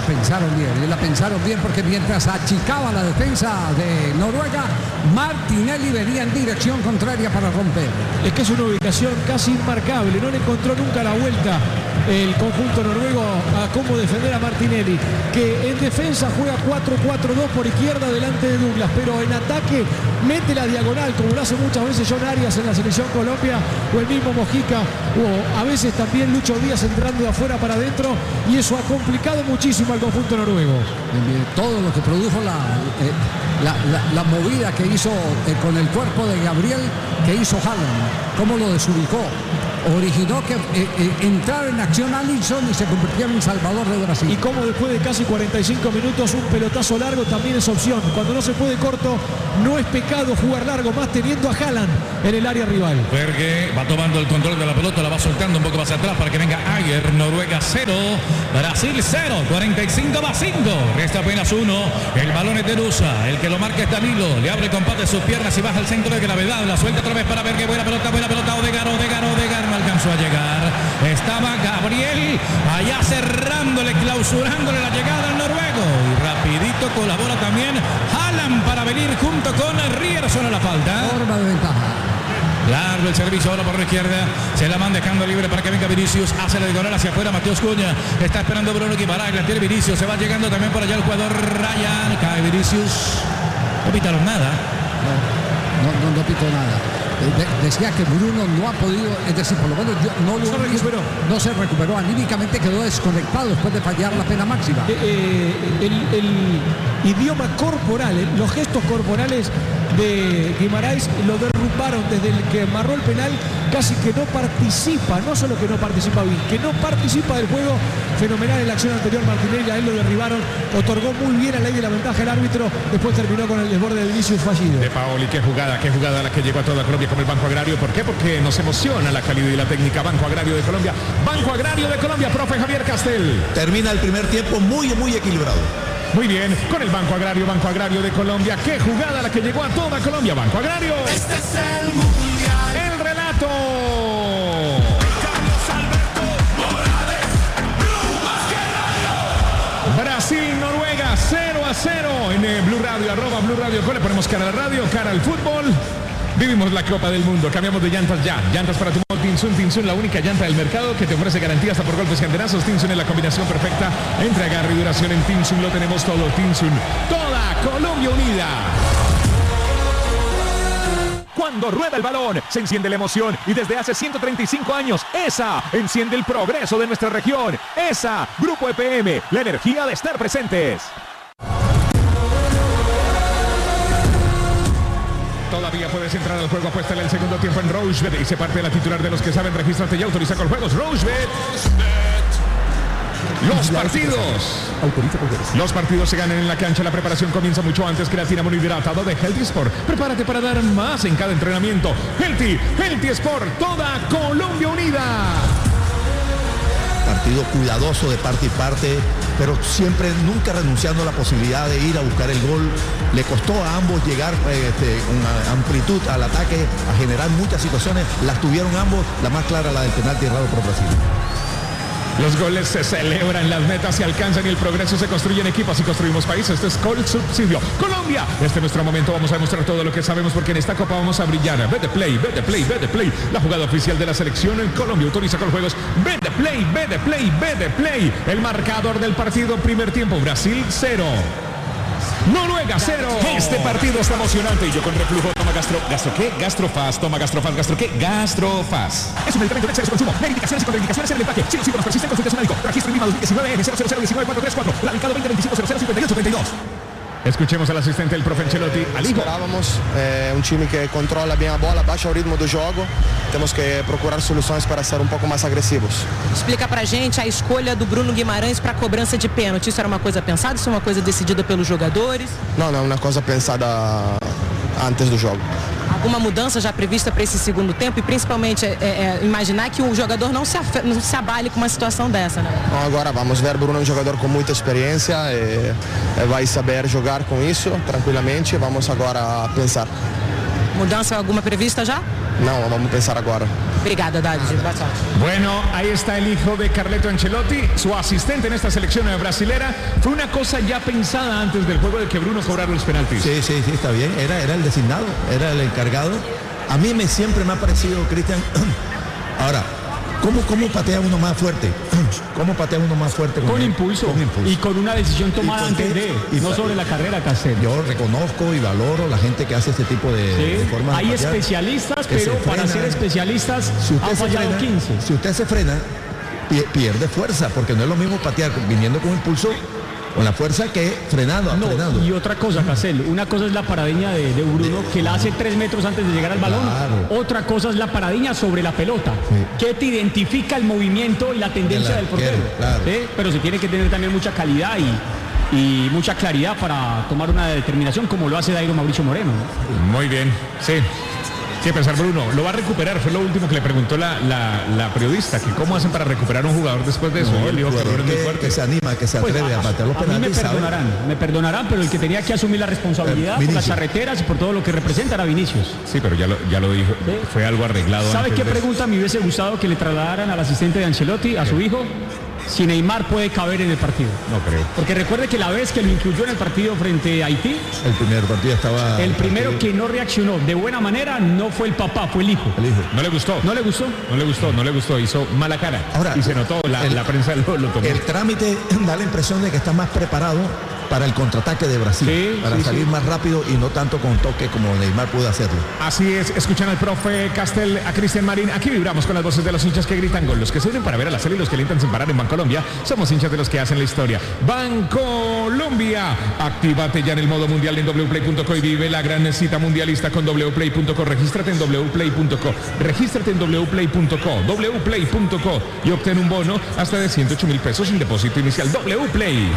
la pensaron bien porque mientras achicaba la defensa de Noruega, Martinelli venía en dirección contraria para romper. Es que es una ubicación casi inmarcable, no le encontró nunca la vuelta el conjunto noruego a cómo defender a Martinelli, que en defensa juega 4-4-2 por izquierda delante de Douglas, pero en ataque mete la diagonal, como lo hace muchas veces John Arias en la selección Colombia, o el mismo Mojica, o a veces también Lucho Díaz entrando de afuera para adentro, y eso ha complicado muchísimo al conjunto noruego. Todo lo que produjo la movida que hizo con el cuerpo de Gabriel, que hizo Haaland, cómo lo desubicó, originó que entrara en acción Alisson y se convirtiera en Salvador de Brasil. Y como después de casi 45 minutos un pelotazo largo también es opción. Cuando no se puede corto, no es pecado jugar largo, más teniendo a Haaland en el área rival. Berge va tomando el control de la pelota, la va soltando un poco más atrás para que venga Ayer. Noruega 0, Brasil 0, 45-5. Resta apenas 1. El balón es de Nusa, el que lo marca es Danilo. Le abre con paz de sus piernas y baja al centro de gravedad. La suelta otra vez para Berge. Buena pelota. Odegaard no alcanzó a llegar. Estaba Gabriel allá cerrándole, clausurándole la llegada al noruego. Y rapidito colabora también Haaland para venir junto con Ryerson a la falta. Forma de ventaja. Largo el servicio ahora por la izquierda. Se la van dejando libre para que venga Vinicius. Hace la diagonal hacia afuera Mateus Cunha. Está esperando Bruno Guimaraes. La tiene Vinicius. Se va llegando también por allá el jugador Ryan. Cae Vinicius. No pitaron nada. No pitó nada. Decía que Bruno no ha podido, es decir, por lo menos no se recuperó, anímicamente quedó desconectado después de fallar la pena máxima. El idioma corporal, los gestos corporales de Guimaraes lo derrumbaron desde el que amarró el penal, casi que no participa, no solo que no participa bien, que no participa del juego. Fenomenal en la acción anterior Martinelli, a él lo derribaron, otorgó muy bien la ley de la ventaja el árbitro, después terminó con el desborde de Vinicius fallido. De Paoli, qué jugada la que llegó a toda Colombia con el Banco Agrario. ¿Por qué? Porque nos emociona la calidad y la técnica. Banco Agrario de Colombia, profe Javier Castel. Termina el primer tiempo muy equilibrado. Muy bien, con el Banco Agrario de Colombia. Qué jugada la que llegó a toda Colombia. Banco Agrario. Este es el mundial. El relato. Brasil-Noruega 0-0 en Blue Radio, @Blue Radio. Le ponemos cara a la radio, cara al fútbol. Vivimos la Copa del Mundo. Cambiamos de llantas ya. Llantas para tu moto Tinsun, la única llanta del mercado que te ofrece garantía hasta por golpes y antenazos. Tinsun es la combinación perfecta entre agarre y duración. En Tinsun lo tenemos todo. Tinsun, toda Colombia unida. Cuando rueda el balón, se enciende la emoción y desde hace 135 años, ESA enciende el progreso de nuestra región. ESA, Grupo EPM, la energía de estar presentes. Todavía puedes entrar al juego, apuéstale el segundo tiempo en Rochebet y se parte de la titular de los que saben. Regístrate y autoriza con juegos. Rochebet. Los partidos se ganan en la cancha. La preparación comienza mucho antes. Creatina monohidratado de Healthy Sport. Prepárate para dar más en cada entrenamiento. Healthy Sport, toda Colombia unida. Partido cuidadoso de parte y parte, pero siempre, nunca renunciando a la posibilidad de ir a buscar el gol. Le costó a ambos llegar con amplitud al ataque, a generar muchas situaciones. Las tuvieron ambos, la más clara la del penalti errado por Brasil. Los goles se celebran, las metas se alcanzan y el progreso se construye en equipos y construimos países. Este es Col Subsidio. Colombia, este es nuestro momento. Vamos a demostrar todo lo que sabemos porque en esta Copa vamos a brillar. Vete Play. La jugada oficial de la selección en Colombia. Autoriza con juegos. Vete Play. El marcador del partido, primer tiempo. Brasil 0. Noruega 0. Este partido está emocionante y yo con reflujo toma Gastrofaz. Es un medicamento de exceso de consumo. Verificaciones y contraindicaciones en el empaque. Si los síntomas persisten, consulte a su médico. Registro INVIMA 2019 N00019434. Radicado 20250058. Escuchemos al asistente del profe Ancelotti, al hijo. Esperávamos un time que controla bien a bola, baixa o ritmo do jogo. Temos que procurar soluções para ser um pouco mais agressivos. Explica pra gente a escolha do Bruno Guimarães para cobrança de pênalti. Isso era uma coisa pensada? Isso é uma coisa decidida pelos jogadores? Não, é uma coisa pensada antes do jogo. Alguma mudança já prevista para esse segundo tempo e principalmente imaginar que o jogador não se abale com uma situação dessa, né? Então, agora vamos ver, Bruno é um jogador com muita experiência e vai saber jogar com isso tranquilamente. Vamos agora pensar. Mudança alguma prevista já? No, vamos a pensar ahora. Obrigada, Dadi. Bueno, ahí está el hijo de Carleto Ancelotti, su asistente en esta selección brasilera. Fue una cosa ya pensada antes del juego de que Bruno cobrara los penaltis. Sí, está bien. Era el designado, era el encargado. A mí siempre me ha parecido, Cristian, ahora, ¿Cómo patea uno más fuerte? ¿Cómo patea uno más fuerte? Con impulso. Y con una decisión tomada antes de, no sobre la carrera, Castel. Yo reconozco y valoro la gente que hace este tipo de formas. Hay especialistas, pero para ser especialistas han fallado 15. Si usted se frena, pierde fuerza, porque no es lo mismo patear viniendo con impulso, con la fuerza, que frenando. Y otra cosa, Castel, una cosa es la paradiña de Bruno, que la hace 3 metros antes de llegar al balón. Claro. Otra cosa es la paradiña sobre la pelota, que te identifica el movimiento y la tendencia del portero. Claro. Pero se tiene que tener también mucha calidad y mucha claridad para tomar una determinación, como lo hace Dairo Mauricio Moreno. Muy bien, sí. ¿Qué pensar, Bruno? Lo va a recuperar, fue lo último que le preguntó la periodista, que cómo hacen para recuperar un jugador después de eso. No, él dijo que se anima, que se atreve a patear los penaltis. Me perdonarán, pero el que tenía que asumir la responsabilidad por las carreteras y por todo lo que representa era Vinicius. Sí, pero ya lo dijo, fue algo arreglado. ¿Sabe qué pregunta me hubiese gustado que le trasladaran al asistente de Ancelotti, a su hijo? Si Neymar puede caber en el partido. No creo. Porque recuerde que la vez que lo incluyó en el partido frente a Haití, el primer partido estaba... El primero que no reaccionó de buena manera no fue el papá, fue el hijo. ¿No le gustó? ¿No le gustó? No le gustó, hizo mala cara. Ahora, y se notó, la prensa lo tomó. El trámite da la impresión de que está más preparado para el contraataque de Brasil, para salir más rápido y no tanto con toque como Neymar pudo hacerlo. Así es, escuchan al profe Castel, a Cristian Marín. Aquí vibramos con las voces de los hinchas que gritan gol, los que se unen para ver a la serie y los que alientan sin parar en Bancolombia. Somos hinchas de los que hacen la historia. Bancolombia, actívate ya en el modo mundial en wplay.co y vive la gran cita mundialista con wplay.co. Regístrate en wplay.co, wplay.co y obtén un bono hasta de 108.000 pesos sin depósito inicial. Wplay.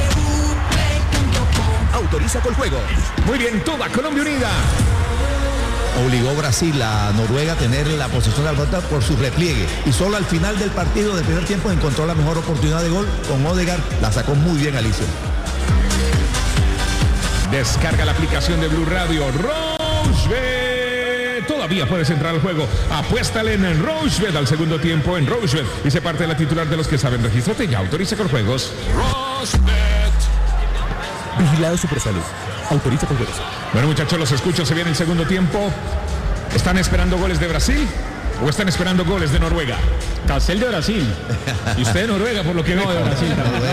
Autoriza con juego. Muy bien, toda Colombia unida. Obligó Brasil a Noruega a tener la posesión de la pelota por su repliegue. Y solo al final del partido del primer tiempo encontró la mejor oportunidad de gol con Odegaard. La sacó muy bien Alicia. Descarga la aplicación de Blue Radio. Rochebet. Todavía puedes entrar al juego. Apuéstale en Rochebet al segundo tiempo en Rochebet. Y se parte de la titular de los que saben. Regístrate ya. Autoriza con juegos. Rochebet. Vigilado Supersalud. Autoriza con juegos. Bueno, muchachos, los escucho. Se viene el segundo tiempo. ¿Están esperando goles de Brasil o están esperando goles de Noruega? Castel de Brasil. Y usted de Noruega, por lo que no, de Brasil.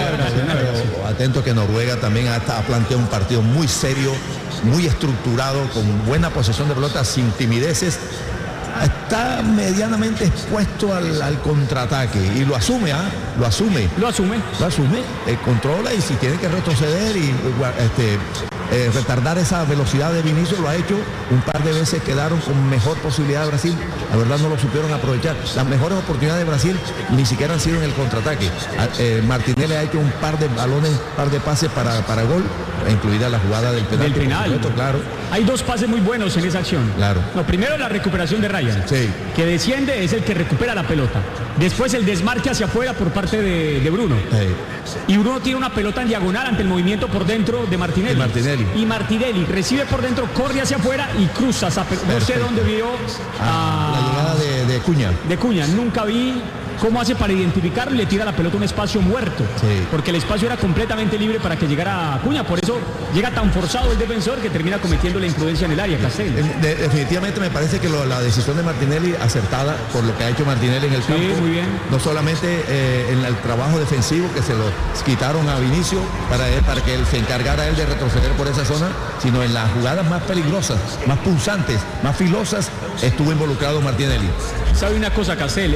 Atento que Noruega también ha planteado un partido muy serio, muy estructurado, con buena posesión de pelota, sin timideces. Está medianamente expuesto al contraataque y lo asume, lo asume, controla, y si tiene que retroceder y retardar esa velocidad de Vinicius, lo ha hecho un par de veces. Quedaron con mejor posibilidad de Brasil, la verdad no lo supieron aprovechar. Las mejores oportunidades de Brasil ni siquiera han sido en el contraataque. Martinelli ha hecho un par de balones, un par de pases para gol, incluida la jugada del penal. Claro. Hay 2 pases muy buenos en esa acción. Claro. No, primero la recuperación de Ryan, que desciende, es el que recupera la pelota. Después el desmarque hacia afuera por parte de Bruno. Y Bruno tiene una pelota en diagonal ante el movimiento por dentro de Martinelli. Y Martinelli recibe por dentro, corre hacia afuera y cruza. No sé dónde vio la llegada de Cuña. De Cuña, nunca vi cómo hace para identificarlo y le tira la pelota a un espacio muerto. Porque el espacio era completamente libre para que llegara a Cuña. Por eso llega tan forzado el defensor que termina cometiendo la imprudencia en el área, Castel. Definitivamente me parece que la decisión de Martinelli acertada por lo que ha hecho Martinelli en el campo. Muy bien. No solamente en el trabajo defensivo, que se lo quitaron a Vinicius para que él se encargara él de retroceder por esa zona, sino en las jugadas más peligrosas, más punzantes, más filosas, estuvo involucrado Martinelli. ¿Sabe una cosa, Castel?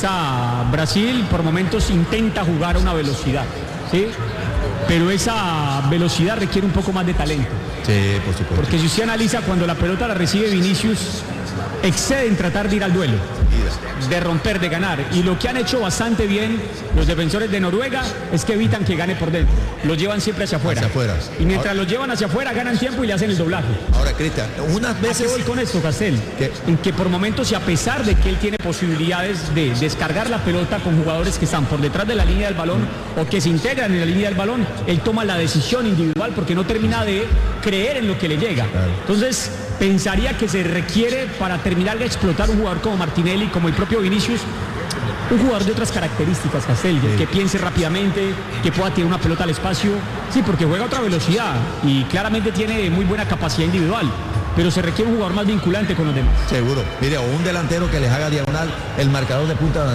Brasil por momentos intenta jugar a una velocidad, ¿sí? Pero esa velocidad requiere un poco más de talento. Sí, por supuesto. Porque si usted analiza, cuando la pelota la recibe Vinicius, excede en tratar de ir al duelo, de romper, de ganar. Y lo que han hecho bastante bien los defensores de Noruega es que evitan que gane por dentro. Los llevan siempre hacia afuera. Y mientras los llevan hacia afuera, ganan tiempo y le hacen el doblaje. Ahora, Cristian, unas veces... ¿A qué voy con esto, Castel? En que por momentos, y a pesar de que él tiene posibilidades de descargar la pelota con jugadores que están por detrás de la línea del balón o que se integran en la línea del balón, él toma la decisión individual porque no termina de creer en lo que le llega. Entonces, pensaría que se requiere, para terminar de explotar un jugador como Martinelli, como el propio Vinicius, un jugador de otras características, Castel, que piense rápidamente, que pueda tirar una pelota al espacio, porque juega a otra velocidad y claramente tiene muy buena capacidad individual, pero se requiere un jugador más vinculante con los demás. Seguro. Mire, o un delantero que les haga diagonal. El marcador de punta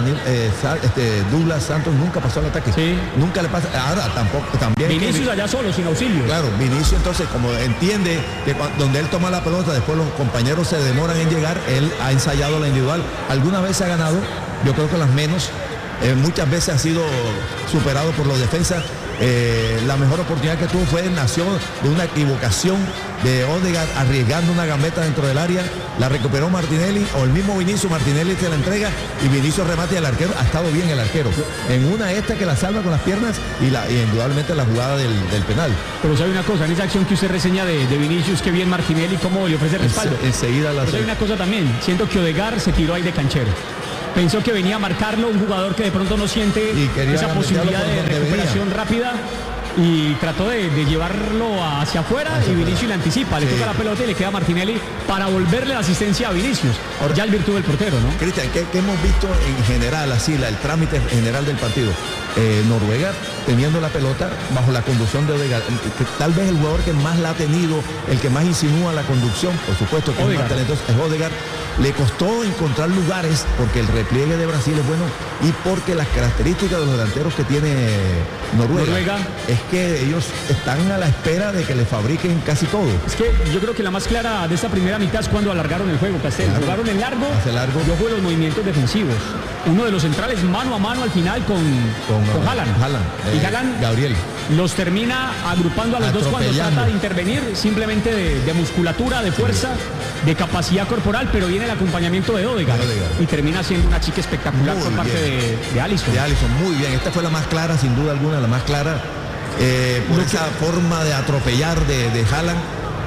Douglas Santos nunca pasó al ataque. Sí. Nunca le pasa. Ahora tampoco. También Vinicius allá solo, sin auxilio. Claro, Vinicius entonces, como entiende que donde él toma la pelota, después los compañeros se demoran en llegar, él ha ensayado la individual. Algunas veces ha ganado, yo creo que las menos. Muchas veces ha sido superado por los defensas. La mejor oportunidad que tuvo nació de una equivocación de Odegaard arriesgando una gambeta dentro del área, la recuperó Martinelli o el mismo Vinicius. Martinelli se la entrega y Vinicius remate al arquero. Ha estado bien el arquero en una que la salva con las piernas y indudablemente la jugada del penal. Pero sabe una cosa, en esa acción que usted reseña de Vinicius, que bien Martinelli cómo le ofrece respaldo. Enseguida Pero hay una cosa también, siento que Odegaard se tiró ahí de canchero. Pensó que venía a marcarlo, un jugador que de pronto no siente esa posibilidad de recuperación rápida y trató de llevarlo hacia afuera y Vinicius le anticipa, le toca la pelota y le queda a Martinelli para volverle la asistencia a Vinicius. Ahora, ya el virtud del portero, ¿no? Cristian, ¿qué hemos visto en general, así, el trámite general del partido? Noruega teniendo la pelota bajo la conducción de Odegaard, tal vez el jugador que más la ha tenido, el que más insinúa la conducción, por supuesto que es más talentoso, es Odegaard. Le costó encontrar lugares porque el repliegue de Brasil es bueno y porque las características de los delanteros que tiene Noruega es que ellos están a la espera de que le fabriquen casi todo. Es que yo creo que la más clara de esta primera mitad es cuando alargaron el juego, Castel. Claro. Jugaron en largo, yo juego los movimientos defensivos. Uno de los centrales mano a mano al final con Haaland. Y Haaland Gabriel los termina agrupando a los dos cuando trata de intervenir, simplemente de musculatura, de fuerza, de capacidad corporal, pero viene el acompañamiento de Odegaard y termina siendo una chica espectacular por parte de Alisson. De Alisson, muy bien. Esta fue la más clara, sin duda alguna, la más clara por esa forma de atropellar de Haaland.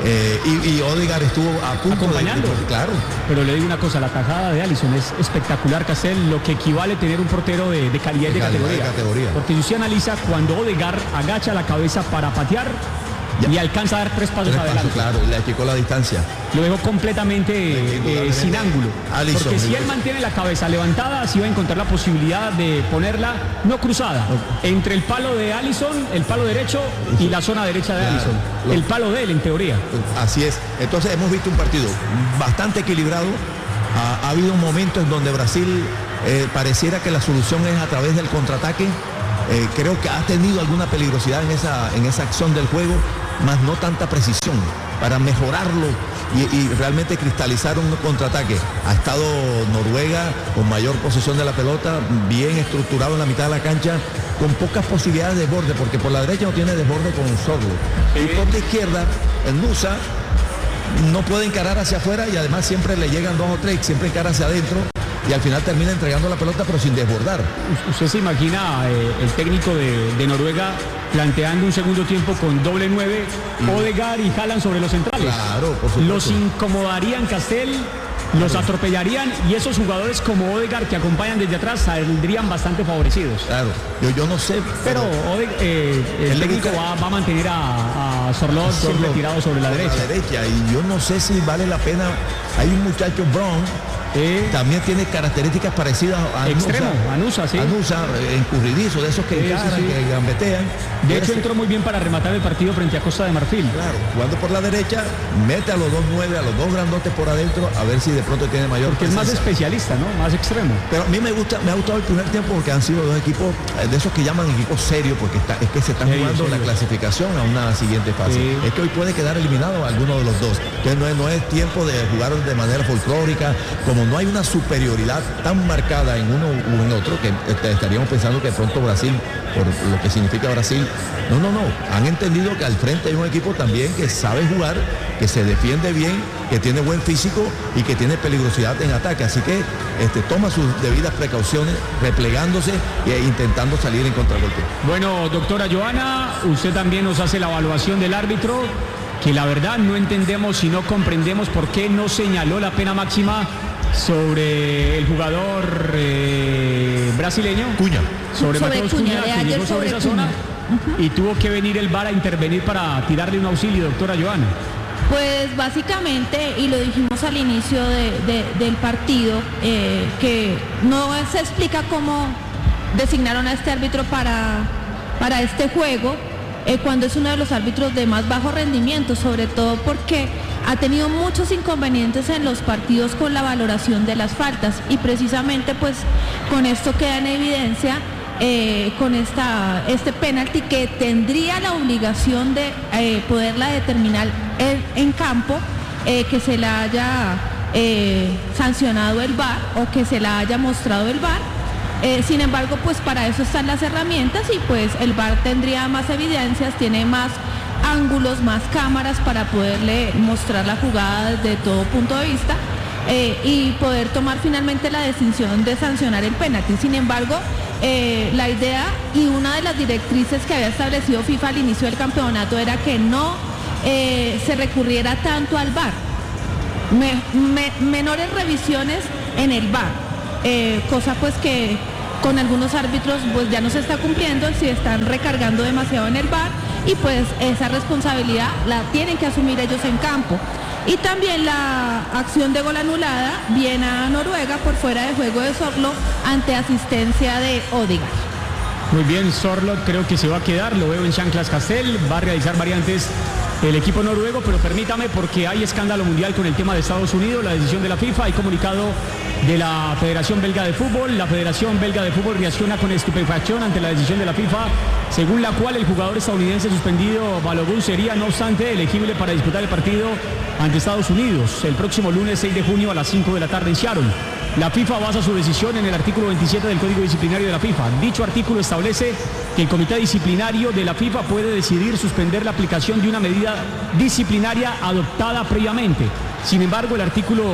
Y Odegaard estuvo a punto acompañando. Claro. Pero le digo una cosa, la tajada de Alisson es espectacular, Castel, lo que equivale a tener un portero de calidad y de categoría. Porque si usted analiza cuando Odegaard agacha la cabeza para patear y alcanza a dar tres pasos adelante. Claro, le achicó la distancia. Lo dejó completamente sin ángulo. Alisson, porque si él mantiene la cabeza levantada, sí va a encontrar la posibilidad de ponerla no cruzada, entre el palo de Alisson, el palo derecho y la zona derecha de Alisson. El palo de él, en teoría. Así es. Entonces hemos visto un partido bastante equilibrado. Ha habido un momento en donde Brasil pareciera que la solución es a través del contraataque. Creo que ha tenido alguna peligrosidad en esa acción del juego, más no tanta precisión. Para mejorarlo y realmente cristalizar un contraataque. Ha estado Noruega con mayor posesión de la pelota, bien estructurado en la mitad de la cancha, con pocas posibilidades de desborde, porque por la derecha no tiene desborde con Sorlo. Y por la izquierda, el Nusa no puede encarar hacia afuera y además siempre le llegan dos o tres, siempre encara hacia adentro. Y al final termina entregando la pelota pero sin desbordar. ¿Usted se imagina el técnico de Noruega planteando un segundo tiempo con doble 9, Odegaard y Haaland sobre los centrales? Claro, por supuesto. Los incomodarían, Castel, los atropellarían y esos jugadores como Odegaard que acompañan desde atrás saldrían bastante favorecidos. Claro, yo no sé. Pero el técnico va a mantener a Sorloth siempre tirado sobre la derecha. Y yo no sé si vale la pena. Hay un muchacho Brown. También tiene características parecidas a Anusa, sí. Anusa, encurridizo, de esos que encaran, que gambetean. De hecho, entró muy bien para rematar el partido frente a Costa de Marfil. Claro, jugando por la derecha, mete a los 2-9, a los dos grandotes por adentro, a ver si de pronto tiene mayor porque presencia. Es más especialista, ¿no? Más extremo. Pero a mí me ha gustado el primer tiempo porque han sido dos equipos, de esos que llaman equipos serios, porque es que se están jugando la clasificación a una siguiente fase. Sí. Es que hoy puede quedar eliminado alguno de los dos. Entonces no es tiempo de jugar de manera folclórica, como no hay una superioridad tan marcada en uno u en otro, que estaríamos pensando que de pronto Brasil, por lo que significa Brasil, no, han entendido que al frente hay un equipo también que sabe jugar, que se defiende bien, que tiene buen físico y que tiene peligrosidad en ataque, así que toma sus debidas precauciones, replegándose e intentando salir en contragolpe. Bueno, doctora Joana, usted también nos hace la evaluación del árbitro, que la verdad no entendemos y no comprendemos por qué no señaló la pena máxima sobre el jugador brasileño Cuña, sobre Mateus Cuña, que llegó sobre esa zona y tuvo que venir el VAR a intervenir para tirarle un auxilio, doctora Joana. Pues básicamente, y lo dijimos al inicio del partido, que no se explica cómo designaron a este árbitro para este juego, cuando es uno de los árbitros de más bajo rendimiento, sobre todo porque ha tenido muchos inconvenientes en los partidos con la valoración de las faltas y precisamente pues con esto queda en evidencia con este penalti que tendría la obligación de poderla determinar en campo, que se la haya sancionado el VAR o que se la haya mostrado el VAR. Sin embargo, pues para eso están las herramientas y pues el VAR tendría más evidencias, tiene más ángulos, más cámaras para poderle mostrar la jugada desde todo punto de vista y poder tomar finalmente la decisión de sancionar el penalti. Sin embargo, la idea y una de las directrices que había establecido FIFA al inicio del campeonato era que no se recurriera tanto al VAR, menores revisiones en el VAR, cosa pues que con algunos árbitros pues ya no se está cumpliendo, si están recargando demasiado en el VAR y pues esa responsabilidad la tienen que asumir ellos en campo. Y también la acción de gol anulada viene a Noruega por fuera de juego de Sorloth ante asistencia de Odegaard. Muy bien, Sorloth creo que se va a quedar, lo veo en Chanclas Castel, va a realizar variantes el equipo noruego, pero permítame porque hay escándalo mundial con el tema de Estados Unidos, la decisión de la FIFA, hay comunicado de la Federación Belga de Fútbol. La Federación Belga de Fútbol reacciona con estupefacción ante la decisión de la FIFA, según la cual el jugador estadounidense suspendido Balogun sería, no obstante, elegible para disputar el partido ante Estados Unidos el próximo lunes 6 de junio a las 5 de la tarde en Seattle. La FIFA basa su decisión en el artículo 27 del Código Disciplinario de la FIFA. Dicho artículo establece que el Comité Disciplinario de la FIFA puede decidir suspender la aplicación de una medida disciplinaria adoptada previamente. Sin embargo, el artículo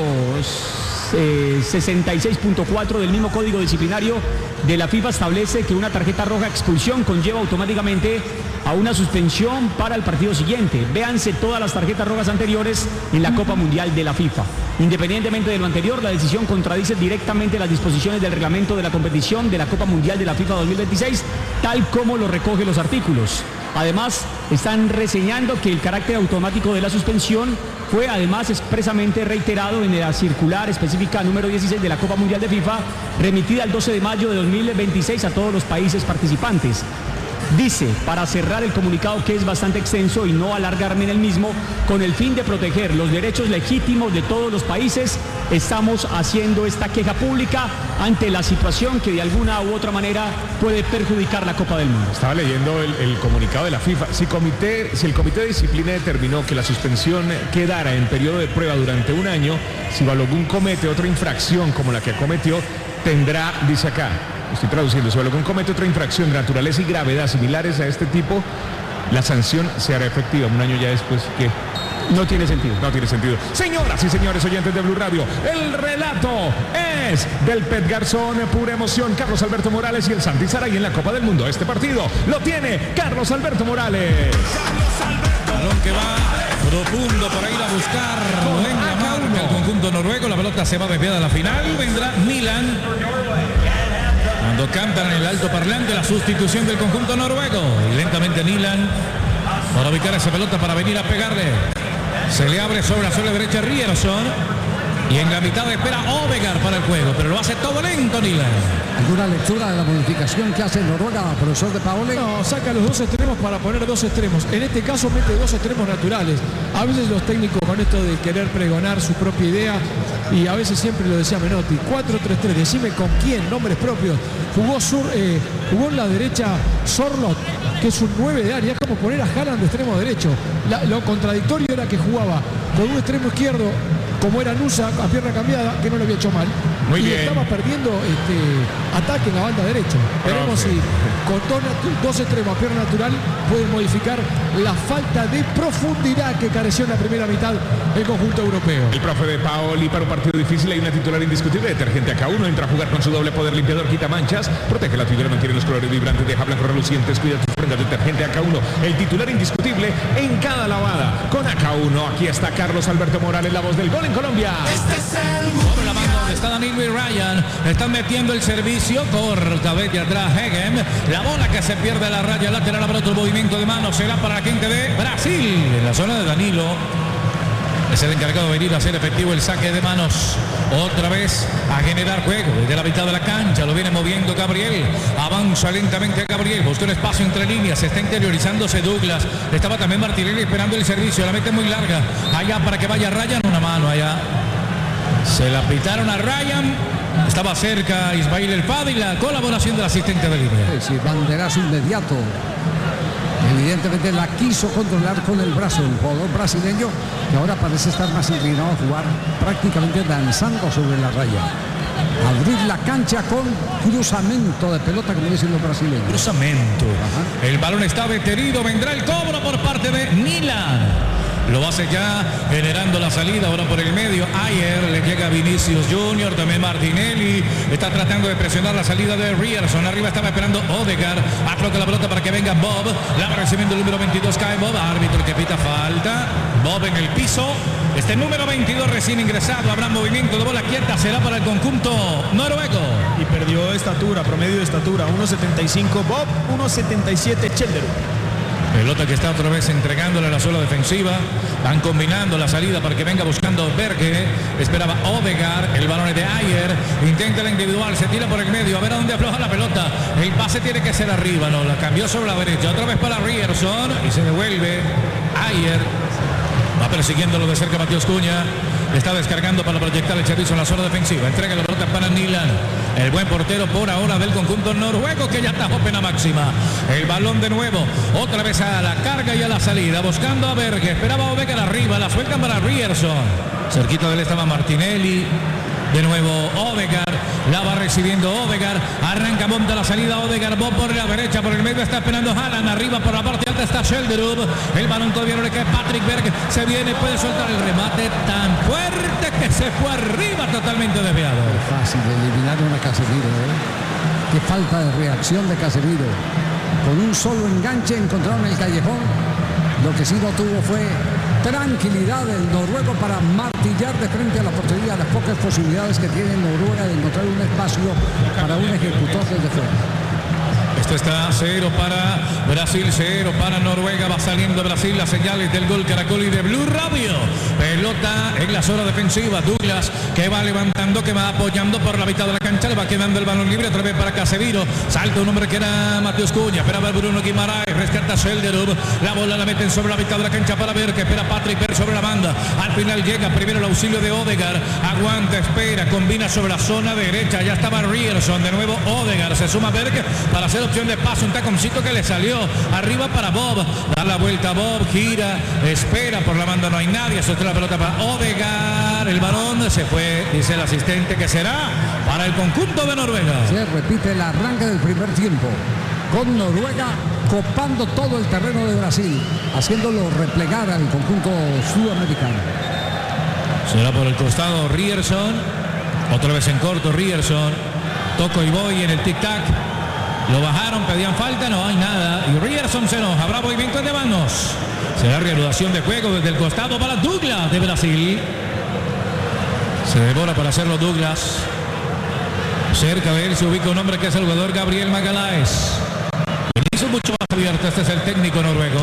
66.4 del mismo Código Disciplinario de la FIFA establece que una tarjeta roja expulsión conlleva automáticamente a una suspensión para el partido siguiente. Véanse todas las tarjetas rojas anteriores en la Copa Mundial de la FIFA. Independientemente de lo anterior, la decisión contradice directamente las disposiciones del reglamento de la competición de la Copa Mundial de la FIFA 2026, tal como lo recoge los artículos. Además, están reseñando que el carácter automático de la suspensión fue además expresamente reiterado en la circular específica número 16 de la Copa Mundial de FIFA, remitida el 12 de mayo de 2026 a todos los países participantes. Dice, para cerrar el comunicado, que es bastante extenso y no alargarme en el mismo, con el fin de proteger los derechos legítimos de todos los países, estamos haciendo esta queja pública ante la situación que de alguna u otra manera puede perjudicar la Copa del Mundo. Estaba leyendo el comunicado de la FIFA. Si el Comité de Disciplina determinó que la suspensión quedara en periodo de prueba durante un año, si Balogun comete otra infracción como la que cometió, tendrá, dice acá, estoy traduciendo, si Balogun comete otra infracción de naturaleza y gravedad similares a este tipo, la sanción se hará efectiva un año ya después. Que no tiene sentido. No tiene sentido. Señoras y señores oyentes de Blue Radio, el relato es del Pet Garzón, pura emoción. Carlos Alberto Morales y el Santi Saray en la Copa del Mundo. Este partido lo tiene Carlos Alberto Morales. Balón que va profundo por ahí a buscar en la marca el conjunto noruego. La pelota se va desviada a la final. Vendrá Milan. Cuando cantan en el alto parlante la sustitución del conjunto noruego. Y lentamente Milan para ubicar esa pelota para venir a pegarle. Se le abre sobre la suela derecha Ryerson. Y en la mitad espera Odegaard para el juego. Pero lo hace todo lento Milan. ¿Alguna lectura de la modificación que hace Noruega, profesor de Paoli? No, saca los dos extremos para poner dos extremos. En este caso mete dos extremos naturales. A veces los técnicos con esto de querer pregonar su propia idea, y a veces siempre lo decía Menotti, 4-3-3, decime con quién, nombres propios. Jugó en la derecha Sorloth, que es un 9 de área, es como poner a Haaland de extremo derecho. Lo contradictorio era que jugaba con un extremo izquierdo como era Nusa, a pierna cambiada, que no lo había hecho mal. Muy y bien. estaba perdiendo ataque en la banda derecha. Veremos si con dos extremos a pierna natural pueden modificar la falta de profundidad que careció en la primera mitad el conjunto europeo. El profe de Paoli, para un partido difícil hay una titular indiscutible. Detergente AK1, entra a jugar con su doble poder limpiador, quita manchas, protege la fibra, mantiene los colores vibrantes, deja blancos relucientes, cuida tus prendas. Detergente AK1, el titular indiscutible en cada lavada. Con AK1, aquí está Carlos Alberto Morales, la voz del gol en Colombia. Este es el mundial. La mano donde está Danilo y Ryan. Están metiendo el servicio. Corta vete atrás Hegem. La bola que se pierde a la raya lateral. Habrá otro movimiento de mano. Será para la gente de Brasil. En la zona de Danilo. es el encargado de venir a hacer efectivo el saque de manos. Otra vez a generar juego desde la mitad de la cancha. Lo viene moviendo Gabriel. Avanza lentamente Gabriel. Busca un espacio entre líneas. Está interiorizándose Douglas. Estaba también Martinelli esperando el servicio. La mete muy larga. Allá para que vaya Ryan. Una mano allá. Se la pitaron a Ryan. Estaba cerca Ismail El Fadi. La colaboración del asistente de línea. Sí, banderazo inmediato. Evidentemente la quiso controlar con el brazo el jugador brasileño, que ahora parece estar más inclinado a jugar prácticamente danzando sobre la raya. Abrir la cancha con cruzamiento de pelota, como dicen los brasileños. Cruzamiento. Ajá. El balón está detenido, vendrá el cobro por parte de Milan. Lo hace ya generando la salida ahora por el medio. Ayer le llega Vinicius Junior, también Martinelli. Está tratando de presionar la salida de Ryerson. Arriba estaba esperando Odegaard. Afloca la pelota para que venga Bob. La va recibiendo el número 22, cae Bob. Árbitro que pita falta. Bob en el piso. Este número 22 recién ingresado. Habrá movimiento de bola quieta. Será para el conjunto noruego. Y perdió estatura, promedio de estatura. 1.75 Bob, 1.77 Chelderud. Pelota que está otra vez entregándole a la zona defensiva. Van combinando la salida para que venga buscando Berge. Esperaba Odegaard. El balón es de Ayer. Intenta la individual. Se tira por el medio. A ver a dónde afloja la pelota. El pase tiene que ser arriba. No, la cambió sobre la derecha. Otra vez para Ryerson. Y se devuelve Ayer. Va persiguiéndolo de cerca Matheus Cunha. Está descargando para proyectar el servicio en la zona defensiva. Entrega la pelota para Nilan. El buen portero por ahora del conjunto noruego, que ya atajó pena máxima. El balón de nuevo. Otra vez a la carga y a la salida. Buscando a Berge. Esperaba a Odegaard arriba. La sueltan para Ryerson. Cerquita de él estaba Martinelli. De nuevo Odegaard. La va recibiendo Odegaard. Arranca, monta la salida Odegaard. Bob por la derecha. Por el medio está esperando Haaland. Arriba por la parte alta está Chelderud. El balón todavía no le cae Patrick Berg. Se viene, puede soltar el remate tan fuerte que se fue arriba, totalmente desviado. Fácil eliminar a Casemiro, ¿eh? Qué falta de reacción de Casemiro. Con un solo enganche encontraron el callejón. Lo que sí no tuvo fue tranquilidad del noruego para martillar de frente a la portería. Las pocas posibilidades que tiene Noruega de encontrar un espacio para un ejecutor desde fuera. Esto está 0 para Brasil, 0 para Noruega. Va saliendo Brasil. Las señales del gol Caracol y de Blue Radio. Pelota en la zona defensiva. Douglas que va levantando, que va apoyando por la mitad de la cancha. Le va quedando el balón libre otra vez para Casemiro. Salta un hombre que era Matheus Cunha. Esperaba Bruno Guimaraes. Rescata Chelderud. La bola la meten sobre la mitad de la cancha para ver que espera Patrick Berg sobre la banda. Al final llega primero el auxilio de Odegaard. Aguanta, espera, combina sobre la zona derecha. Ya estaba Ryerson. De nuevo Odegaard. Se suma Berg para hacer opción de paso, un taconcito que le salió arriba para Bob, da la vuelta Bob, gira, espera por la banda, no hay nadie, suelta la pelota para Odegaard, el balón se fue, dice el asistente que será para el conjunto de Noruega. Se repite el arranque del primer tiempo, con Noruega copando todo el terreno de Brasil, haciéndolo replegar al conjunto sudamericano. Será por el costado Ryerson, otra vez en corto Ryerson, toco y voy en el tic-tac. Lo bajaron, pedían falta, no hay nada. Y Ryerson se enoja, habrá movimiento de manos. Será reanudación de juego desde el costado para Douglas de Brasil. Se devora para hacerlo Douglas. Cerca de él se ubica un hombre que es el jugador Gabriel Magalhaes. El hizo mucho más abierto, este es el técnico noruego.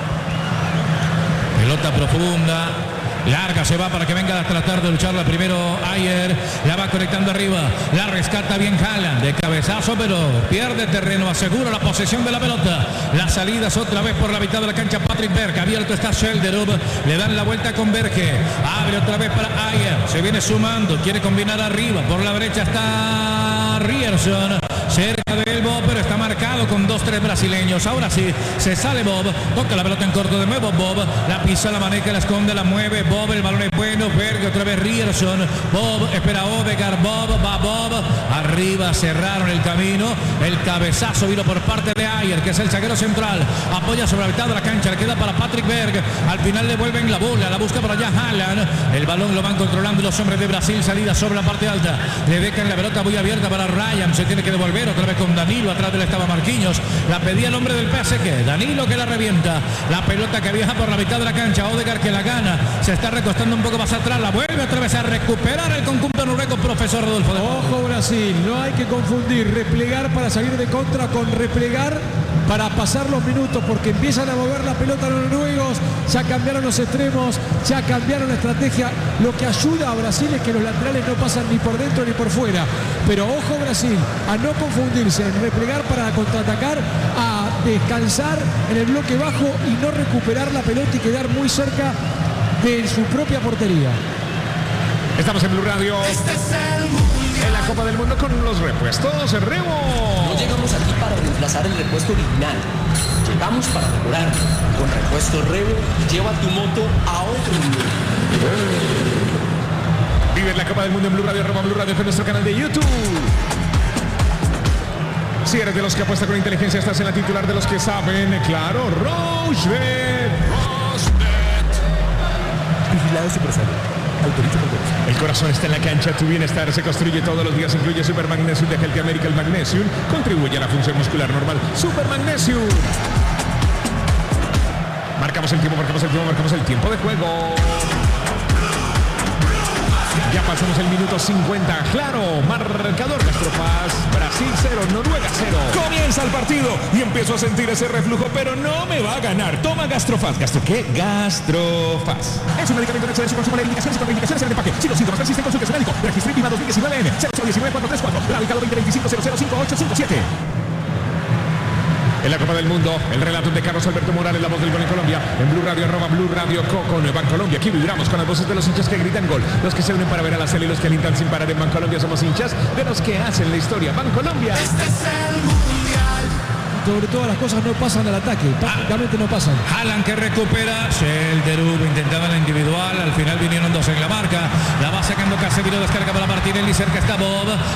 Pelota profunda. Larga se va para que venga a tratar de lucharla primero Ayer. La va conectando arriba. La rescata bien Haaland. De cabezazo, pero pierde terreno. Asegura la posesión de la pelota. Las salidas otra vez por la mitad de la cancha. Patrick Berg. Abierto está Chelderud. Le dan la vuelta con Berge. Abre otra vez para Ayer. Se viene sumando. Quiere combinar arriba. Por la derecha está Ryerson. Cerca de él Bob, pero está marcado con 2-3 brasileños. Ahora sí, se sale Bob. Toca la pelota en corto de nuevo Bob. La pisa, la maneja, la esconde, la mueve Bob. El balón es bueno. Berge otra vez Ryerson. Bob espera Odegaard. Bob va Bob. Arriba cerraron el camino. El cabezazo vino por parte de Ayer, que es el zaguero central. Apoya sobre la mitad de la cancha. Le queda para Patrick Berg. Al final le vuelven la bola. La busca por allá Haaland. El balón lo van controlando los hombres de Brasil. Salida sobre la parte alta. Le dejan la pelota muy abierta para Ryan. Se tiene que devolver otra vez con Danilo. Atrás de él estaba Marquinhos. La pedía el hombre del PSG. Danilo que la revienta. La pelota que viaja por la mitad de la cancha. Odegaard que la gana. Se está recostando un poco más atrás. La vuelve otra vez a recuperar el conjunto noruego. Profesor Rodolfo. Ojo Brasil. No hay que confundir replegar para salir de contra con replegar para pasar los minutos, porque empiezan a mover la pelota los noruegos, ya cambiaron los extremos, ya cambiaron la estrategia. Lo que ayuda a Brasil es que los laterales no pasan ni por dentro ni por fuera. Pero ojo Brasil, a no confundirse, en replegar para contraatacar, a descansar en el bloque bajo y no recuperar la pelota y quedar muy cerca de su propia portería. Estamos en Blue Radio. Este es el mundial. En la Copa del Mundo con los repuestos Rebo. No llegamos aquí para reemplazar el repuesto original. Llegamos para mejorar. Con repuesto Rebo, lleva tu moto a otro nivel. Vive la Copa del Mundo en Blue Radio, Blue Radio, en nuestro canal de YouTube. Si eres de los que apuesta con inteligencia, estás en la titular de los que saben, claro, Rochebet. Vigilado Supersalud. Autoriza con todos. El corazón está en la cancha, tu bienestar se construye todos los días, incluye Super Magnesium de Healthy America. El Magnesium contribuye a la función muscular normal. Super Magnesium. Marcamos el tiempo de juego. Ya pasamos el minuto 50, claro, marcador Gastrofaz, Brasil 0, Noruega 0. Comienza el partido y empiezo a sentir ese reflujo, pero no me va a ganar. Toma Gastrofaz. ¿Gastro qué? Gastrofaz. Es un medicamento hecho de su consumo de indicaciones y contraindicaciones en el empaque. Si los síntomas persisten, consulte a su médico. Registro INVIMA 2019N 019-434, radicado 2025-005887. En la Copa del Mundo, el relato de Carlos Alberto Morales, la voz del gol en Colombia, en Blue Radio, @Blue Radio Co con Bancolombia. Aquí vibramos con las voces de los hinchas que gritan gol, los que se unen para ver a la serie y los que alientan sin parar. En Bancolombia somos hinchas de los que hacen la historia. Bancolombia. Este es el mundial. Sobre todas las cosas no pasan al ataque, prácticamente no pasan. Haaland que recupera, Shelderub intentaba la individual, al final vinieron dos en la marca, la va sacando Casemiro, descarga para Martinelli, cerca está Bob.